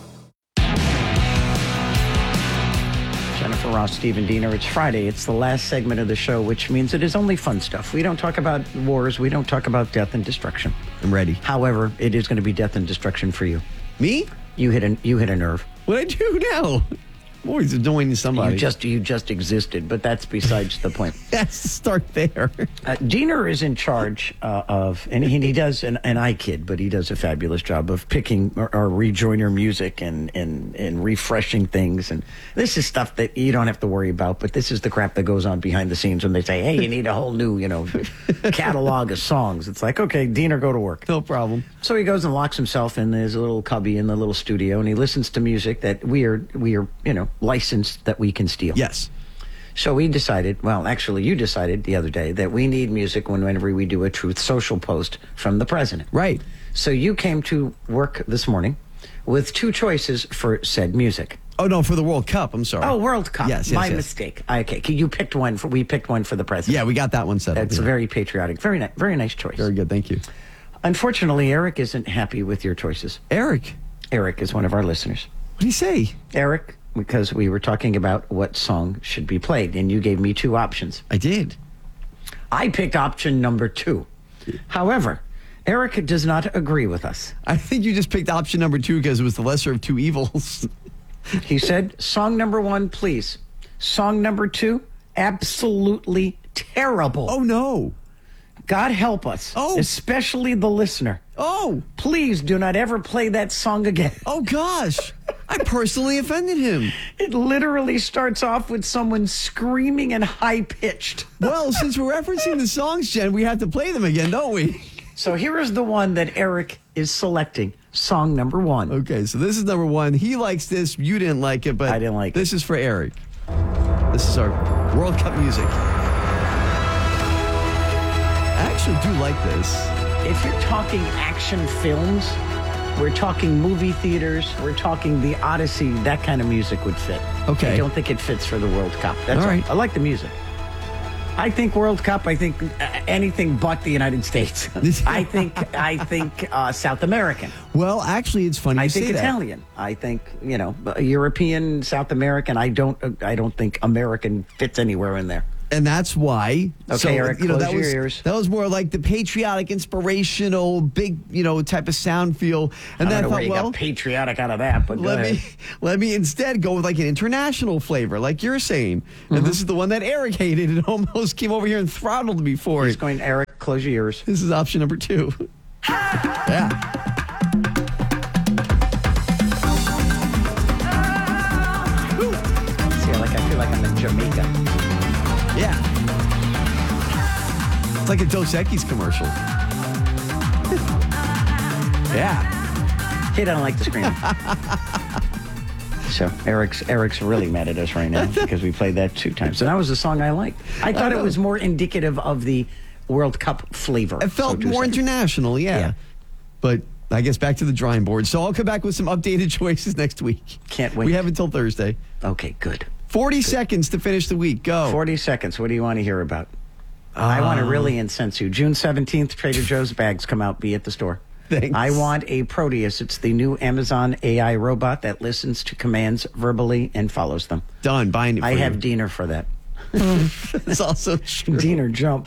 S2: Jennifer Ross, Stephen Diener. It's Friday. It's the last segment of the show, which means it is only fun stuff. We don't talk about wars. We don't talk about death and destruction.
S1: I'm ready.
S2: However, it is going to be death and destruction for you.
S1: Me?
S2: You hit a nerve.
S1: What did I do now? I'm always annoying somebody.
S2: You just existed, but that's besides the point.
S1: Let's start there.
S2: Diener is in charge of, and he does, and I kid, but he does a fabulous job of picking our rejoiner music and refreshing things. And this is stuff that you don't have to worry about, but this is the crap that goes on behind the scenes when they say, hey, you need a whole new, catalog of songs. It's like, okay, Diener, go to work.
S1: No problem.
S2: So he goes and locks himself in his little cubby in the little studio, and he listens to music that we are, licensed that we can steal.
S1: Yes.
S2: So we decided, well, actually you decided the other day that we need music whenever we do a Truth Social post from the president.
S1: Right.
S2: So you came to work this morning with 2 choices for said music.
S1: Oh, no, for the World Cup. I'm sorry.
S2: Oh, World Cup.
S1: Yes.
S2: My mistake. Okay. You picked one. We picked one for the president.
S1: Yeah, we got that one settled.
S2: That's very patriotic. Very nice choice.
S1: Very good. Thank you.
S2: Unfortunately, Eric isn't happy with your choices.
S1: Eric
S2: is one of our listeners.
S1: What did he say?
S2: Eric, because we were talking about what song should be played, and you gave me 2 options.
S1: I did.
S2: I picked option number 2. However, Eric does not agree with us.
S1: I think you just picked option number 2 because it was the lesser of 2 evils.
S2: He said, song number 1, please. Song number 2, absolutely terrible.
S1: Oh, no.
S2: God help us. Oh. Especially the listener.
S1: Oh.
S2: Please do not ever play that song again.
S1: Oh, gosh. I personally offended him.
S2: It literally starts off with someone screaming and high-pitched.
S1: Well, since we're referencing the songs, Jen, we have to play them again, don't we?
S2: So here is the one that Eric is selecting. Song number 1.
S1: Okay, so this is number 1. He likes this. You didn't like it, but
S2: I didn't like it.
S1: This is for Eric. This is our World Cup music. I actually do like this.
S2: If you're talking action films, we're talking movie theaters, we're talking the Odyssey, that kind of music would fit.
S1: Okay.
S2: I don't think it fits for the World Cup. That's
S1: all right.
S2: I like the music. I think World Cup, I think anything but the United States. I think South American.
S1: Well, actually, it's funny you say that.
S2: I think Italian. I think, European, South American. I don't think American fits anywhere in there.
S1: And that's why.
S2: Okay, Eric, close
S1: that
S2: your
S1: was,
S2: ears.
S1: That was more like the patriotic, inspirational, big, type of sound feel. And
S2: I
S1: then
S2: don't know
S1: I
S2: where
S1: thought,
S2: you got patriotic out of that, but
S1: let me instead go with like an international flavor, like you're saying. And this is the one that Eric hated and almost came over here and throttled me for
S2: He's
S1: it.
S2: going, Eric, close your ears.
S1: This is option number 2. Yeah.
S2: See, I feel like I'm in Jamaica.
S1: Yeah. It's like a Dos Equis commercial. Yeah.
S2: He doesn't like to scream. So Eric's really mad at us right now because we played that 2 times. And that was a song I liked. I thought it was more indicative of the World Cup flavor.
S1: It felt more international, yeah. But I guess back to the drawing board. So I'll come back with some updated choices next week.
S2: Can't wait.
S1: We have until Thursday.
S2: Okay, good.
S1: 40 seconds to finish the week. Go.
S2: 40 seconds. What do you want to hear about? I want to really incense you. June 17th, Trader Joe's bags come out. Be at the store.
S1: Thanks.
S2: I want a Proteus. It's the new Amazon AI robot that listens to commands verbally and follows them.
S1: Done. Buying it for
S2: I
S1: you.
S2: have Diener for that.
S1: It's also true.
S2: Diener jump.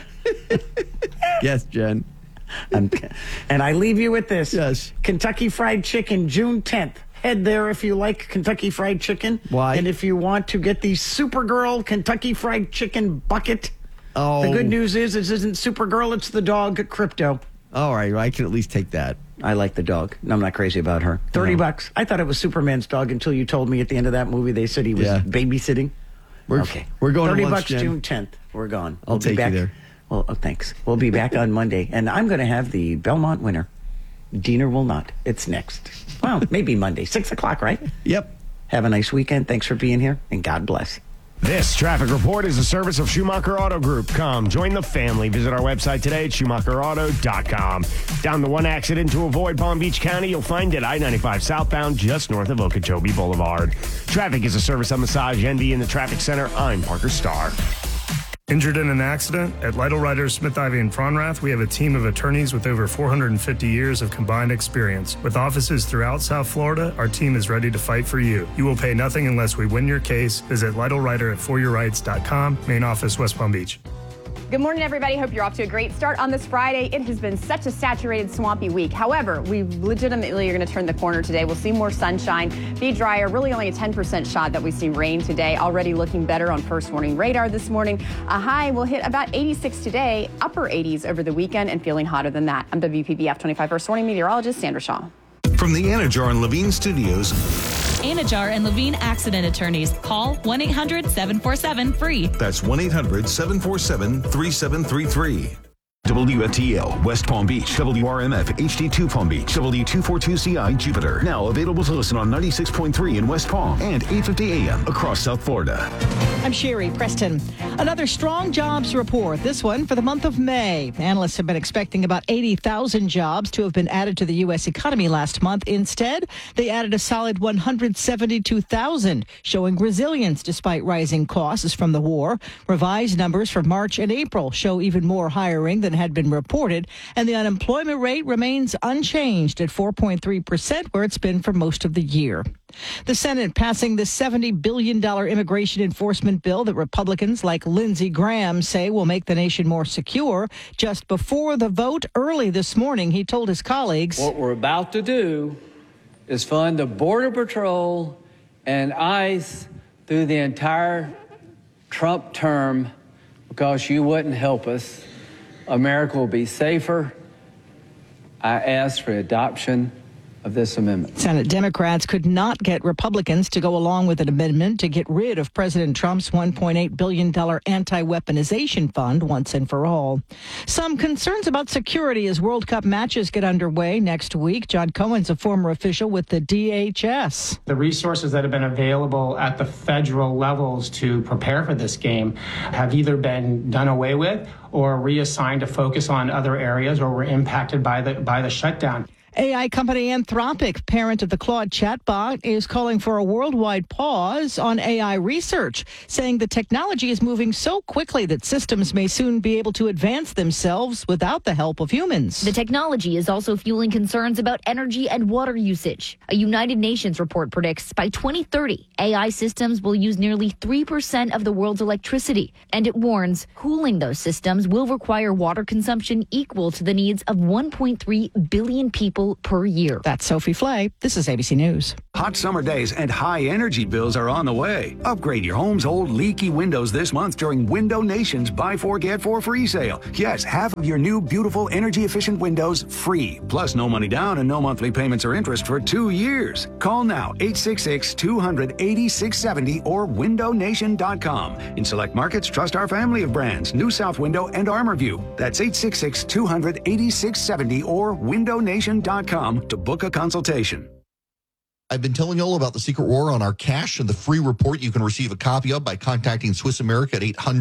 S1: Yes, Jen.
S2: And I leave you with this.
S1: Yes.
S2: Kentucky Fried Chicken, June 10th. Head there if you like Kentucky Fried Chicken.
S1: Why?
S2: And if you want to get the Supergirl Kentucky Fried Chicken bucket.
S1: Oh.
S2: The good news is this isn't Supergirl, it's the dog Crypto.
S1: All right, I can at least take that.
S2: I like the dog. I'm not crazy about her. $30. I thought it was Superman's dog until you told me at the end of that movie they said he was babysitting.
S1: We're going
S2: $30
S1: to lunch, Jen.
S2: June 10th. We're gone.
S1: I'll take you there.
S2: Well, thanks. We'll be back on Monday, and I'm going to have the Belmont winner. Diener will not. It's next. Well, maybe Monday, 6 o'clock, right?
S1: Yep.
S2: Have a nice weekend. Thanks for being here, and God bless.
S9: This traffic report is a service of Schumacher Auto Group. Come, join the family. Visit our website today at SchumacherAuto.com. Down the one accident to avoid Palm Beach County, you'll find it I-95 southbound just north of Okeechobee Boulevard. Traffic is a service of Massage Envy in the Traffic Center. I'm Parker Starr.
S5: Injured in an accident? At Lytle Ryder, Smith, Ivy, and Fronrath, we have a team of attorneys with over 450 years of combined experience. With offices throughout South Florida, our team is ready to fight for you. You will pay nothing unless we win your case. Visit Lytle Ryder at foryourrights.com. Main office, West Palm Beach.
S11: Good morning, everybody. Hope you're off to a great start on this Friday. It has been such a saturated, swampy week. However, we legitimately are going to turn the corner today. We'll see more sunshine, be drier. Really only a 10% shot that we see rain today. Already looking better on first warning radar this morning. A high will hit about 86 today, upper 80s over the weekend, and feeling hotter than that. I'm WPBF 25 first warning meteorologist Sandra Shaw.
S3: From the Anajar and Levine Studios.
S14: Anajar and Levine Accident Attorneys. Call 1-800-747-FREE.
S3: That's 1-800-747-3733. WFTL, West Palm Beach, WRMF, HD2 Palm Beach, W242CI Jupiter. Now available to listen on 96.3 in West Palm and 850 AM across South Florida.
S23: I'm Sherry Preston. Another strong jobs report, this one for the month of May. Analysts have been expecting about 80,000 jobs to have been added to the U.S. economy last month. Instead, they added a solid 172,000, showing resilience despite rising costs from the war. Revised numbers for March and April show even more hiring than had been reported, and the unemployment rate remains unchanged at 4.3%, where it's been for most of the year. The Senate passing the $70 billion immigration enforcement bill that Republicans like Lindsey Graham say will make the nation more secure. Just before the vote early this morning, he told his colleagues,
S17: "What we're about to do is fund the Border Patrol and ICE through the entire Trump term because you wouldn't help us. America will be safer. I ask for adoption of this amendment."
S23: Senate Democrats could not get Republicans to go along with an amendment to get rid of President Trump's $1.8 billion anti-weaponization fund once and for all. Some concerns about security as World Cup matches get underway next week. John Cohen's a former official with the DHS.
S24: The resources that have been available at the federal levels to prepare for this game have either been done away with or reassigned to focus on other areas or were impacted by the shutdown.
S23: AI company Anthropic, parent of the Claude chatbot, is calling for a worldwide pause on AI research, saying the technology is moving so quickly that systems may soon be able to advance themselves without the help of humans.
S18: The technology is also fueling concerns about energy and water usage. A United Nations report predicts by 2030, AI systems will use nearly 3% of the world's electricity. And it warns cooling those systems will require water consumption equal to the needs of 1.3 billion people per year.
S23: That's Sophie Flay. This is ABC News.
S19: Hot summer days and high energy bills are on the way. Upgrade your home's old leaky windows this month during Window Nation's Buy 4 Get 4 free sale. Yes, half of your new beautiful energy efficient windows free. Plus no money down and no monthly payments or interest for 2 years. Call now 866-200-8670 or windownation.com. In select markets, trust our family of brands, New South Window and ArmorView. That's 866-200-8670 or windownation.com to book a consultation.
S20: I've been telling you all about the secret war on our cash and the free report you can receive a copy of by contacting Swiss America at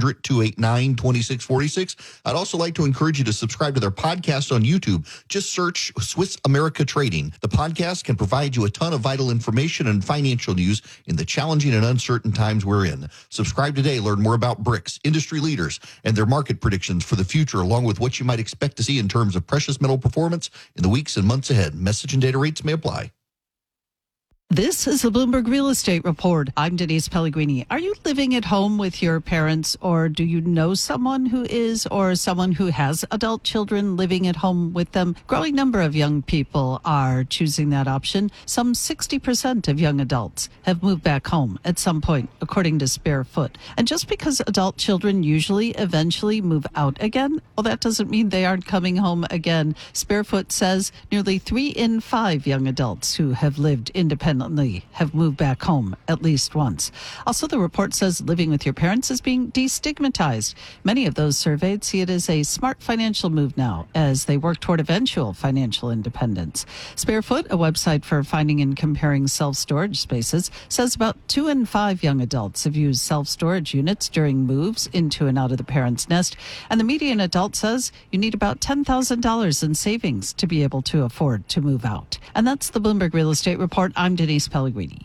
S20: 800-289-2646. I'd also like to encourage you to subscribe to their podcast on YouTube. Just search Swiss America Trading. The podcast can provide you a ton of vital information and financial news in the challenging and uncertain times we're in. Subscribe today. Learn more about BRICS, industry leaders, and their market predictions for the future, along with what you might expect to see in terms of precious metal performance in the weeks and months ahead. Message and data rates may apply.
S21: This is the Bloomberg Real Estate Report. I'm Denise Pellegrini. Are you living at home with your parents, or do you know someone who is, or someone who has adult children living at home with them? Growing number of young people are choosing that option. Some 60% of young adults have moved back home at some point, according to Sparefoot. And just because adult children usually eventually move out again, well, that doesn't mean they aren't coming home again. Sparefoot says nearly 3 in 5 young adults who have lived independently have moved back home at least once. Also, the report says living with your parents is being destigmatized. Many of those surveyed see it as a smart financial move now as they work toward eventual financial independence. Sparefoot, a website for finding and comparing self-storage spaces, says about 2 in 5 young adults have used self-storage units during moves into and out of the parents' nest. And the median adult says you need about $10,000 in savings to be able to afford to move out. And that's the Bloomberg Real Estate Report. I'm Denise Pellegrini.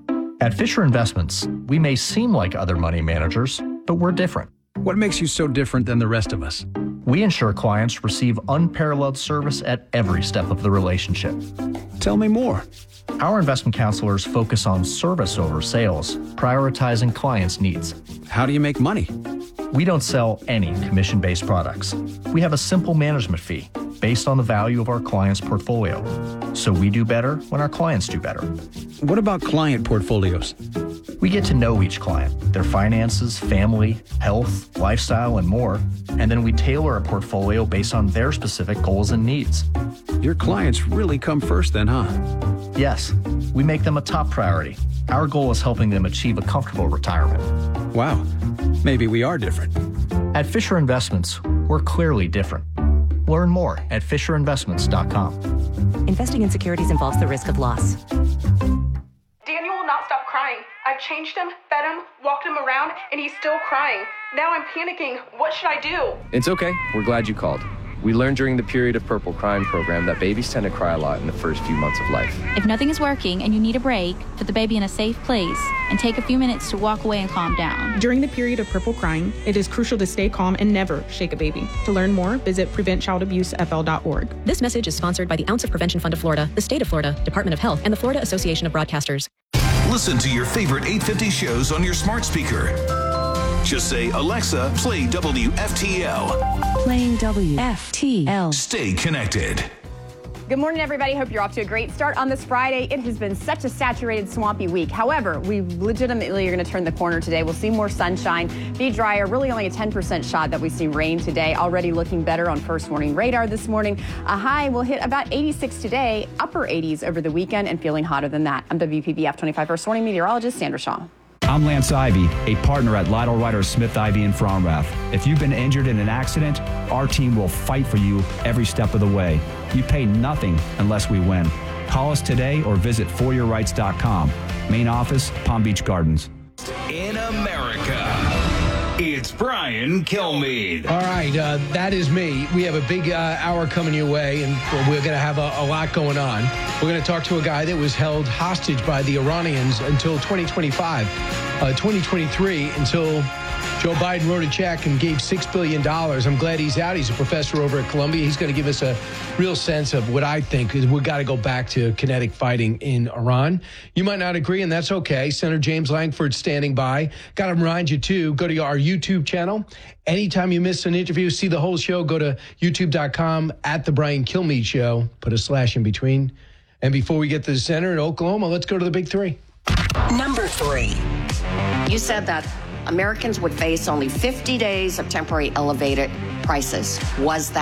S22: At Fisher Investments, we may seem like other money managers, but we're different.
S26: What makes you so different than the rest of us?
S22: We ensure clients receive unparalleled service at every step of the relationship.
S26: Tell me more.
S22: Our investment counselors focus on service over sales, prioritizing clients' needs.
S26: How do you make money?
S22: We don't sell any commission-based products. We have a simple management fee based on the value of our client's portfolio. So we do better when our clients do better.
S26: What about client portfolios?
S22: We get to know each client, their finances, family, health, lifestyle, and more. And then we tailor a portfolio based on their specific goals and needs.
S26: Your clients really come first then, huh?
S22: Yes, we make them a top priority. Our goal is helping them achieve a comfortable retirement.
S26: Wow, maybe we are different.
S22: At Fisher Investments, we're clearly different. Learn more at FisherInvestments.com.
S27: Investing in securities involves the risk of loss.
S28: Daniel will not stop crying. I've changed him, fed him, walked him around, and he's still crying. Now I'm panicking. What should I do?
S29: It's okay. We're glad you called. We learned during the Period of Purple Crying program that babies tend to cry a lot in the first few months of life.
S30: If nothing is working and you need a break, put the baby in a safe place and take a few minutes to walk away and calm down.
S28: During the period of purple crying, it is crucial to stay calm and never shake a baby. To learn more, visit PreventChildAbuseFL.org.
S27: This message is sponsored by the Ounce of Prevention Fund of Florida, the State of Florida, Department of Health, and the Florida Association of Broadcasters.
S3: Listen to your favorite 850 shows on your smart speaker. Just say, Alexa, play WFTL.
S30: Playing WFTL.
S3: Stay connected.
S11: Good morning, everybody. Hope you're off to a great start on this Friday. It has been such a saturated, swampy week. However, we legitimately are going to turn the corner today. We'll see more sunshine, be drier. Really only a 10% shot that we see rain today. Already looking better on first warning radar this morning. A high will hit about 86 today, upper 80s over the weekend, and feeling hotter than that. I'm WPBF 25 first warning meteorologist Sandra Shaw.
S16: I'm Lance Ivy, a partner at Lytle Ryder Smith Ivy in Fromrath. If you've been injured in an accident, our team will fight for you every step of the way. You pay nothing unless we win. Call us today or visit foryourrights.com. Main office, Palm Beach Gardens.
S3: In America, it's
S1: It's Brian Kilmeade.
S4: All right, that is me. We have a big hour coming your way, and we're going to have a lot going on. We're going to talk to a guy that was held hostage by the Iranians until 2025, 2023, until Joe Biden wrote a check and gave $6 billion. I'm glad he's out. He's a professor over at Columbia. He's going to give us a real sense of what I think is we've got to go back to kinetic fighting in Iran. You might not agree, and that's okay. Senator James Langford standing by. Got to remind you, too, go to our YouTube channel. Anytime you miss an interview, see the whole show, go to youtube.com at The Brian Kilmeade Show. Put a slash in between. And before we get to the center in Oklahoma, let's go to the big three.
S6: Number 3. You said that Americans would face only 50 days of temporary elevated prices. Was that